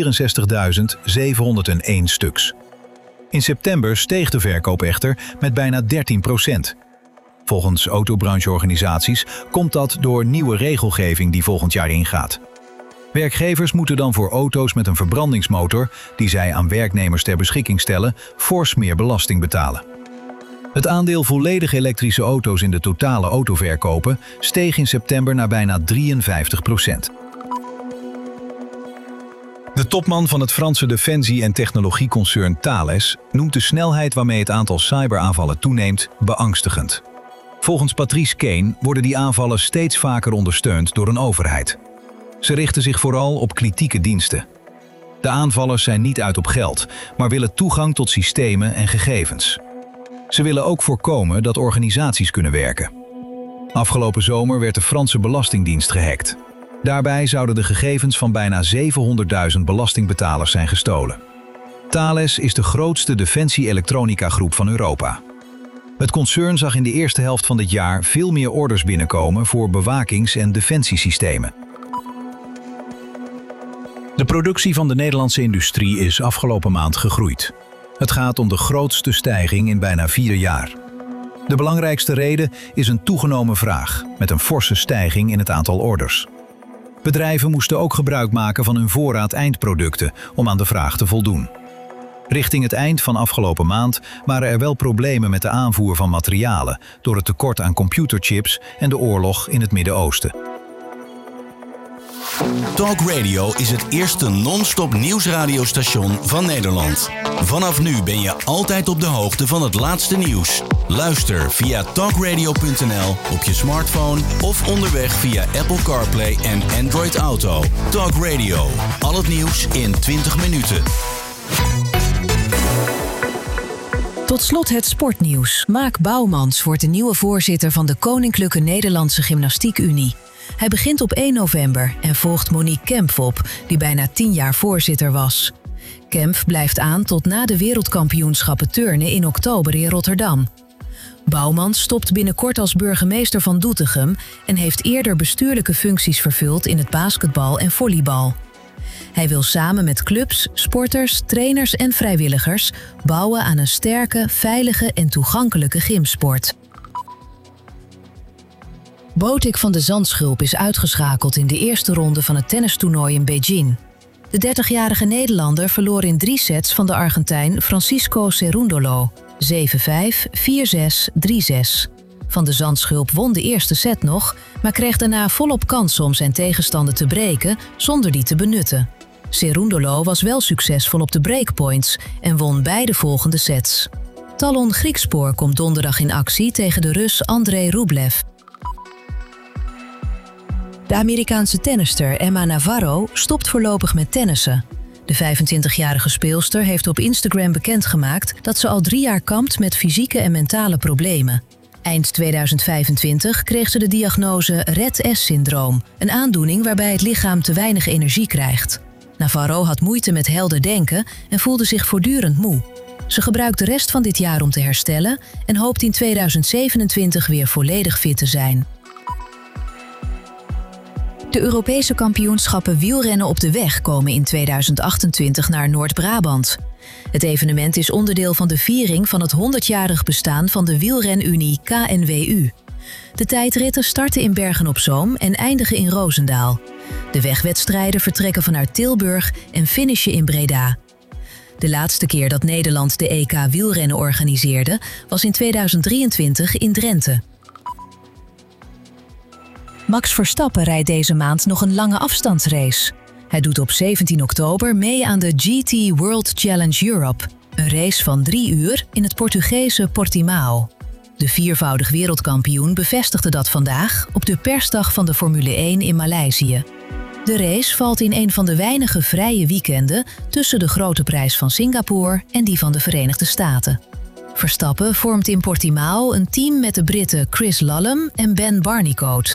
stuks. In september steeg de verkoop echter met bijna 13%. Volgens autobrancheorganisaties komt dat door nieuwe regelgeving die volgend jaar ingaat. Werkgevers moeten dan voor auto's met een verbrandingsmotor, die zij aan werknemers ter beschikking stellen, fors meer belasting betalen. Het aandeel volledig elektrische auto's in de totale autoverkopen steeg in september naar bijna 53%. De topman van het Franse defensie- en technologieconcern Thales noemt de snelheid waarmee het aantal cyberaanvallen toeneemt beangstigend. Volgens Patrice Kane worden die aanvallen steeds vaker ondersteund door een overheid. Ze richten zich vooral op kritieke diensten. De aanvallers zijn niet uit op geld, maar willen toegang tot systemen en gegevens. Ze willen ook voorkomen dat organisaties kunnen werken. Afgelopen zomer werd de Franse Belastingdienst gehackt. Daarbij zouden de gegevens van bijna 700.000 belastingbetalers zijn gestolen. Thales is de grootste defensie-elektronica-groep van Europa. Het concern zag in de eerste helft van dit jaar veel meer orders binnenkomen voor bewakings- en defensiesystemen. De productie van de Nederlandse industrie is afgelopen maand gegroeid. Het gaat om de grootste stijging in bijna 4 jaar. De belangrijkste reden is een toegenomen vraag, met een forse stijging in het aantal orders. Bedrijven moesten ook gebruik maken van hun voorraad eindproducten om aan de vraag te voldoen. Richting het eind van afgelopen maand waren er wel problemen met de aanvoer van materialen door het tekort aan computerchips en de oorlog in het Midden-Oosten.
Talk Radio is het eerste non-stop nieuwsradiostation van Nederland. Vanaf nu ben je altijd op de hoogte van het laatste nieuws. Luister via talkradio.nl op je smartphone of onderweg via Apple CarPlay en Android Auto. Talk Radio, al het nieuws in 20 minuten.
Tot slot het sportnieuws. Maak Bouwmans wordt de nieuwe voorzitter van de Koninklijke Nederlandse Gymnastiek Unie. Hij begint op 1 november en volgt Monique Kempf op, die bijna 10 jaar voorzitter was. Kempf blijft aan tot na de wereldkampioenschappen turnen in oktober in Rotterdam. Bouwmans stopt binnenkort als burgemeester van Doetinchem en heeft eerder bestuurlijke functies vervuld in het basketbal en volleybal. Hij wil samen met clubs, sporters, trainers en vrijwilligers bouwen aan een sterke, veilige en toegankelijke gymsport. Botik van de Zandschulp is uitgeschakeld in de eerste ronde van het tennistoernooi in Beijing. De 30-jarige Nederlander verloor in 3 sets van de Argentijn Francisco Cerúndolo. 7-5, 4-6, 3-6. Van de Zandschulp won de eerste set nog, maar kreeg daarna volop kans om zijn tegenstander te breken zonder die te benutten. Cerúndolo was wel succesvol op de breakpoints en won beide volgende sets. Talon Griekspoor komt donderdag in actie tegen de Rus Andrei Rublev. De Amerikaanse tennister Emma Navarro stopt voorlopig met tennissen. De 25-jarige speelster heeft op Instagram bekendgemaakt dat ze al 3 jaar kampt met fysieke en mentale problemen. Eind 2025 kreeg ze de diagnose Rett-S-syndroom, een aandoening waarbij het lichaam te weinig energie krijgt. Navarro had moeite met helder denken en voelde zich voortdurend moe. Ze gebruikt de rest van dit jaar om te herstellen en hoopt in 2027 weer volledig fit te zijn. De Europese kampioenschappen wielrennen op de weg komen in 2028 naar Noord-Brabant. Het evenement is onderdeel van de viering van het 100-jarig bestaan van de wielrenunie KNWU. De tijdritten starten in Bergen-op-Zoom en eindigen in Roosendaal. De wegwedstrijden vertrekken vanuit Tilburg en finishen in Breda. De laatste keer dat Nederland de EK wielrennen organiseerde was in 2023 in Drenthe. Max Verstappen rijdt deze maand nog een lange afstandsrace. Hij doet op 17 oktober mee aan de GT World Challenge Europe, een race van 3 uur in het Portugese Portimao. De 4-voudig wereldkampioen bevestigde dat vandaag op de persdag van de Formule 1 in Maleisië. De De race valt in een van de weinige vrije weekenden tussen de Grote Prijs van Singapore en die van de Verenigde Staten. Verstappen vormt in Portimao een team met de Britten Chris Lallam en Ben Barnicoat.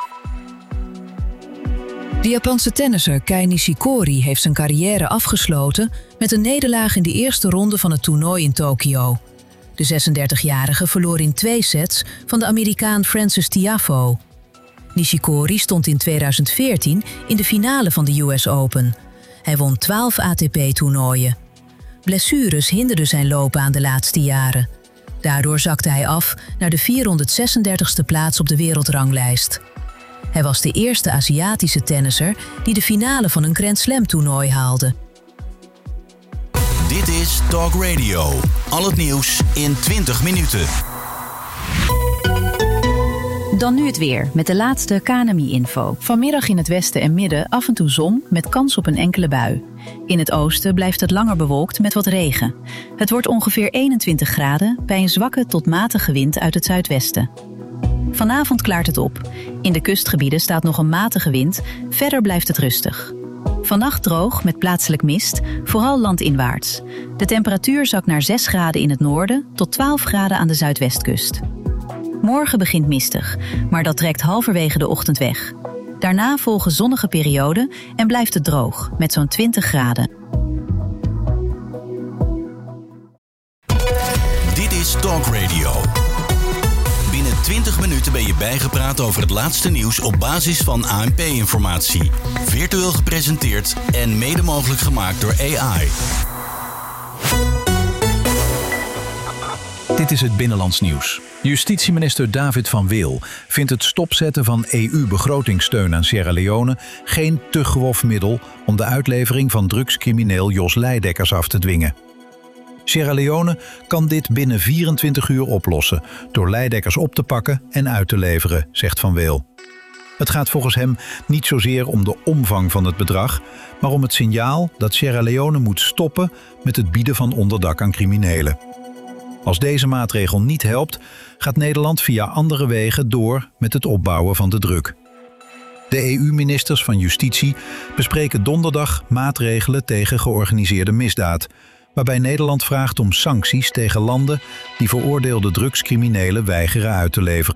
De Japanse tennisser Kei Nishikori heeft zijn carrière afgesloten met een nederlaag in de eerste ronde van het toernooi in Tokio. De 36-jarige verloor in 2 sets van de Amerikaan Frances Tiafoe. Nishikori stond in 2014 in de finale van de US Open. Hij won 12 ATP-toernooien. Blessures hinderden zijn loopbaan de laatste jaren. Daardoor zakte hij af naar de 436e plaats op de wereldranglijst. Hij was de eerste Aziatische tennisser die de finale van een Grand Slam-toernooi haalde.
Dit is Talk Radio. Al het nieuws in 20 minuten.
Dan nu het weer, met de laatste KNMI-info. Vanmiddag in het westen en midden af en toe zon met kans op een enkele bui. In het oosten blijft het langer bewolkt met wat regen. Het wordt ongeveer 21 graden bij een zwakke tot matige wind uit het zuidwesten. Vanavond klaart het op. In de kustgebieden staat nog een matige wind, verder blijft het rustig. Vannacht droog met plaatselijk mist, vooral landinwaarts. De temperatuur zakt naar 6 graden in het noorden tot 12 graden aan de zuidwestkust. Morgen begint mistig, maar dat trekt halverwege de ochtend weg. Daarna volgen zonnige perioden en blijft het droog, met zo'n 20 graden.
Dit is Talk Radio. Binnen 20 minuten ben je bijgepraat over het laatste nieuws op basis van ANP-informatie. Virtueel gepresenteerd en mede mogelijk gemaakt door AI.
Dit is het Binnenlands Nieuws. Justitieminister David van Wil vindt het stopzetten van EU-begrotingssteun aan Sierra Leone geen te grof middel om de uitlevering van drugscrimineel Jos Leidekkers af te dwingen. Sierra Leone kan dit binnen 24 uur oplossen door Leidekkers op te pakken en uit te leveren, zegt Van Wil. Het gaat volgens hem niet zozeer om de omvang van het bedrag, maar om het signaal dat Sierra Leone moet stoppen met het bieden van onderdak aan criminelen. Als deze maatregel niet helpt, gaat Nederland via andere wegen door met het opbouwen van de druk. De EU-ministers van Justitie bespreken donderdag maatregelen tegen georganiseerde misdaad, waarbij Nederland vraagt om sancties tegen landen die veroordeelde drugscriminelen weigeren uit te leveren.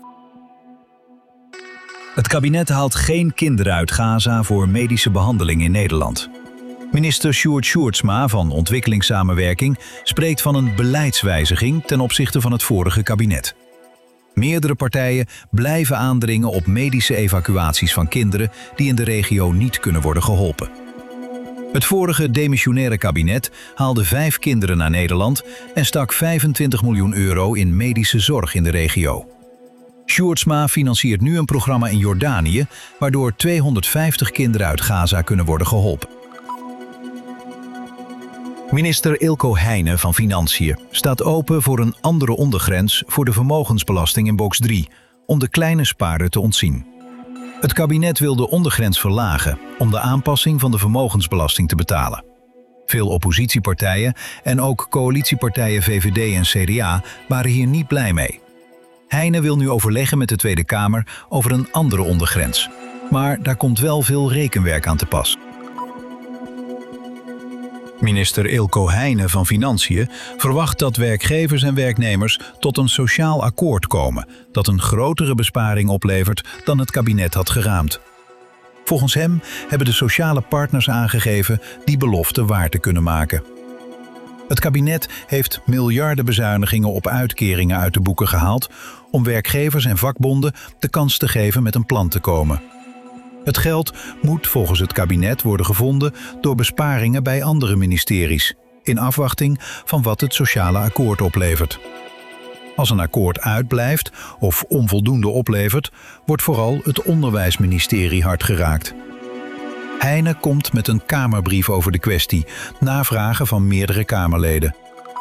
Het kabinet haalt geen kinderen uit Gaza voor medische behandeling in Nederland. Minister Sjoerd Sjoerdsma van Ontwikkelingssamenwerking spreekt van een beleidswijziging ten opzichte van het vorige kabinet. Meerdere partijen blijven aandringen op medische evacuaties van kinderen die in de regio niet kunnen worden geholpen. Het vorige demissionaire kabinet haalde 5 kinderen naar Nederland en stak 25 miljoen euro in medische zorg in de regio. Sjoerdsma financiert nu een programma in Jordanië, waardoor 250 kinderen uit Gaza kunnen worden geholpen. Minister Ilko Heijnen van Financiën staat open voor een andere ondergrens voor de vermogensbelasting in box 3, om de kleine spaarder te ontzien. Het kabinet wil de ondergrens verlagen om de aanpassing van de vermogensbelasting te betalen. Veel oppositiepartijen en ook coalitiepartijen VVD en CDA waren hier niet blij mee. Heijnen wil nu overleggen met de Tweede Kamer over een andere ondergrens. Maar daar komt wel veel rekenwerk aan te pas. Minister Ilko Heijnen van Financiën verwacht dat werkgevers en werknemers tot een sociaal akkoord komen dat een grotere besparing oplevert dan het kabinet had geraamd. Volgens hem hebben de sociale partners aangegeven die belofte waar te kunnen maken. Het kabinet heeft miljarden bezuinigingen op uitkeringen uit de boeken gehaald om werkgevers en vakbonden de kans te geven met een plan te komen. Het geld moet volgens het kabinet worden gevonden door besparingen bij andere ministeries, in afwachting van wat het sociale akkoord oplevert. Als een akkoord uitblijft of onvoldoende oplevert, wordt vooral het onderwijsministerie hard geraakt. Heijnen komt met een Kamerbrief over de kwestie, na vragen van meerdere Kamerleden.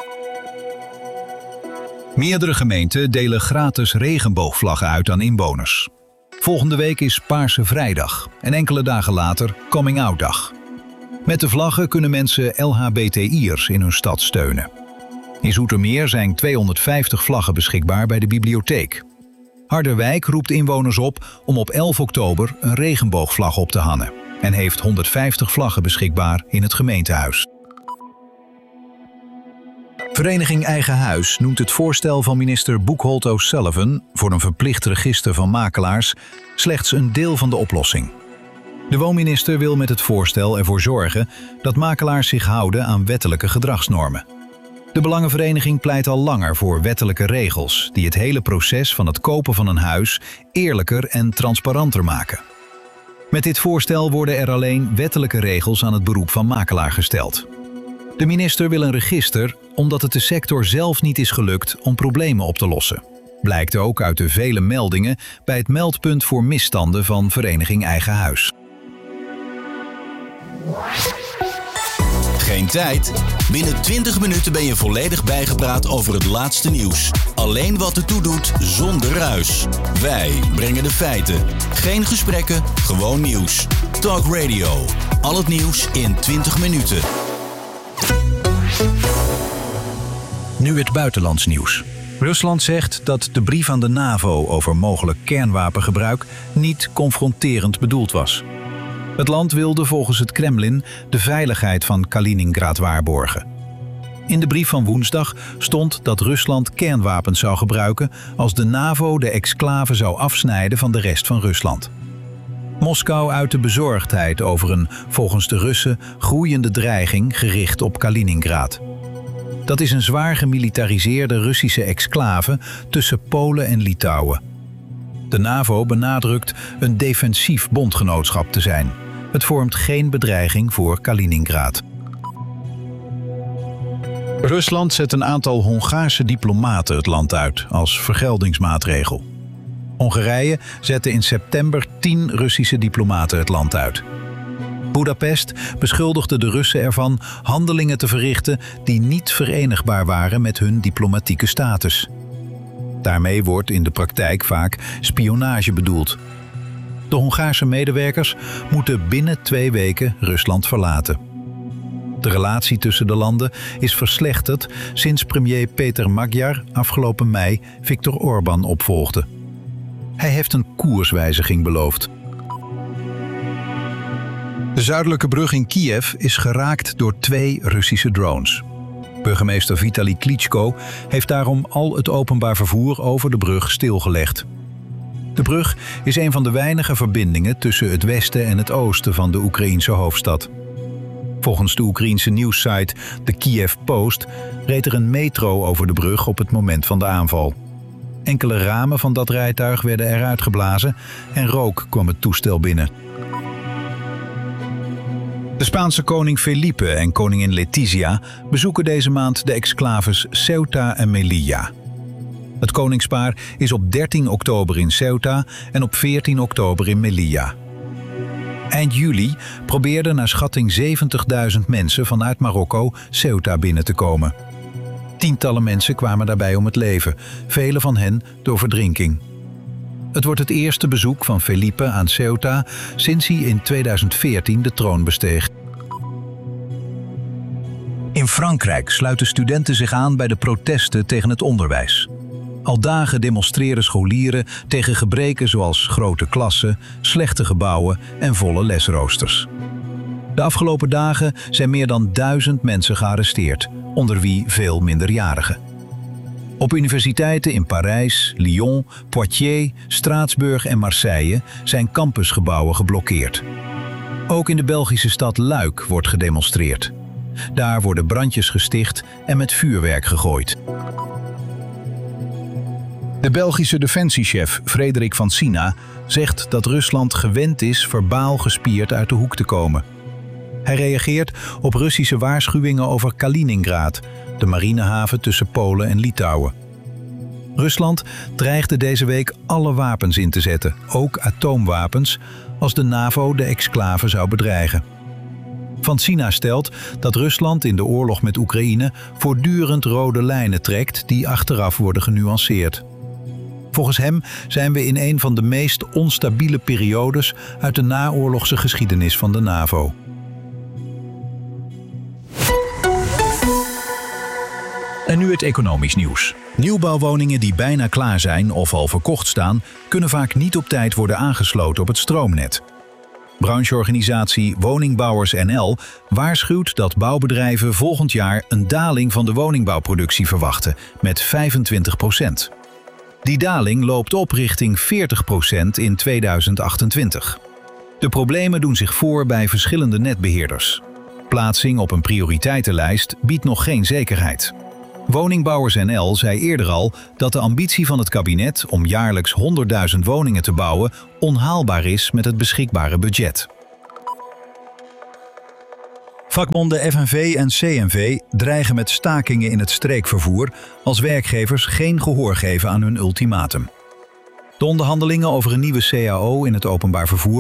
Meerdere gemeenten delen gratis regenboogvlaggen uit aan inwoners. Volgende week is Paarse Vrijdag en enkele dagen later Coming Out Dag. Met de vlaggen kunnen mensen LHBTI'ers in hun stad steunen. In Zoetermeer zijn 250 vlaggen beschikbaar bij de bibliotheek. Harderwijk roept inwoners op om op 11 oktober een regenboogvlag op te hangen en heeft 150 vlaggen beschikbaar in het gemeentehuis. Vereniging Eigen Huis noemt het voorstel van minister Buchholz O'Sullivan voor een verplicht register van makelaars slechts een deel van de oplossing. De woonminister wil met het voorstel ervoor zorgen dat makelaars zich houden aan wettelijke gedragsnormen. De Belangenvereniging pleit al langer voor wettelijke regels die het hele proces van het kopen van een huis eerlijker en transparanter maken. Met dit voorstel worden er alleen wettelijke regels aan het beroep van makelaar gesteld. De minister wil een register omdat het de sector zelf niet is gelukt om problemen op te lossen. Blijkt ook uit de vele meldingen bij het meldpunt voor misstanden van Vereniging Eigen Huis.
Geen tijd? Binnen 20 minuten ben je volledig bijgepraat over het laatste nieuws. Alleen wat ertoe doet, zonder ruis. Wij brengen de feiten. Geen gesprekken, gewoon nieuws. Talk Radio. Al het nieuws in 20 minuten.
Nu het buitenlands nieuws. Rusland zegt dat de brief aan de NAVO over mogelijk kernwapengebruik niet confronterend bedoeld was. Het land wilde volgens het Kremlin de veiligheid van Kaliningrad waarborgen. In de brief van woensdag stond dat Rusland kernwapens zou gebruiken als de NAVO de exclave zou afsnijden van de rest van Rusland. Moskou uitte bezorgdheid over een, volgens de Russen, groeiende dreiging gericht op Kaliningrad. Dat is een zwaar gemilitariseerde Russische exclave tussen Polen en Litouwen. De NAVO benadrukt een defensief bondgenootschap te zijn. Het vormt geen bedreiging voor Kaliningrad. Rusland zet een aantal Hongaarse diplomaten het land uit als vergeldingsmaatregel. Hongarije zette in september 10 Russische diplomaten het land uit. Budapest beschuldigde de Russen ervan handelingen te verrichten die niet verenigbaar waren met hun diplomatieke status. Daarmee wordt in de praktijk vaak spionage bedoeld. De Hongaarse medewerkers moeten binnen 2 weken Rusland verlaten. De relatie tussen de landen is verslechterd sinds premier Peter Magyar afgelopen mei Viktor Orbán opvolgde. Hij heeft een koerswijziging beloofd. De zuidelijke brug in Kiev is geraakt door 2 Russische drones. Burgemeester Vitali Klitschko heeft daarom al het openbaar vervoer over de brug stilgelegd. De brug is een van de weinige verbindingen tussen het westen en het oosten van de Oekraïense hoofdstad. Volgens de Oekraïense nieuwssite de Kiev Post reed er een metro over de brug op het moment van de aanval. Enkele ramen van dat rijtuig werden eruit geblazen en rook kwam het toestel binnen. De Spaanse koning Felipe en koningin Letizia bezoeken deze maand de exclaves Ceuta en Melilla. Het koningspaar is op 13 oktober in Ceuta en op 14 oktober in Melilla. Eind juli probeerden naar schatting 70.000 mensen vanuit Marokko Ceuta binnen te komen. Tientallen mensen kwamen daarbij om het leven, vele van hen door verdrinking. Het wordt het eerste bezoek van Felipe aan Ceuta sinds hij in 2014 de troon besteeg. In Frankrijk sluiten studenten zich aan bij de protesten tegen het onderwijs. Al dagen demonstreren scholieren tegen gebreken zoals grote klassen, slechte gebouwen en volle lesroosters. De afgelopen dagen zijn meer dan 1000 mensen gearresteerd, onder wie veel minderjarigen. Op universiteiten in Parijs, Lyon, Poitiers, Straatsburg en Marseille zijn campusgebouwen geblokkeerd. Ook in de Belgische stad Luik wordt gedemonstreerd. Daar worden brandjes gesticht en met vuurwerk gegooid. De Belgische defensiechef Frederik van Sina zegt dat Rusland gewend is verbaal gespierd uit de hoek te komen. Hij reageert op Russische waarschuwingen over Kaliningrad, de marinehaven tussen Polen en Litouwen. Rusland dreigde deze week alle wapens in te zetten, ook atoomwapens, als de NAVO de exclave zou bedreigen. Van Sina stelt dat Rusland in de oorlog met Oekraïne voortdurend rode lijnen trekt die achteraf worden genuanceerd. Volgens hem zijn we in een van de meest onstabiele periodes uit de naoorlogse geschiedenis van de NAVO. En nu het economisch nieuws. Nieuwbouwwoningen die bijna klaar zijn of al verkocht staan, kunnen vaak niet op tijd worden aangesloten op het stroomnet. Brancheorganisatie Woningbouwers NL waarschuwt dat bouwbedrijven volgend jaar een daling van de woningbouwproductie verwachten met 25%. Die daling loopt op richting 40% in 2028. De problemen doen zich voor bij verschillende netbeheerders. Plaatsing op een prioriteitenlijst biedt nog geen zekerheid. Woningbouwers NL zei eerder al dat de ambitie van het kabinet om jaarlijks 100.000 woningen te bouwen onhaalbaar is met het beschikbare budget. Vakbonden FNV en CNV dreigen met stakingen in het streekvervoer als werkgevers geen gehoor geven aan hun ultimatum. De onderhandelingen over een nieuwe CAO in het openbaar vervoer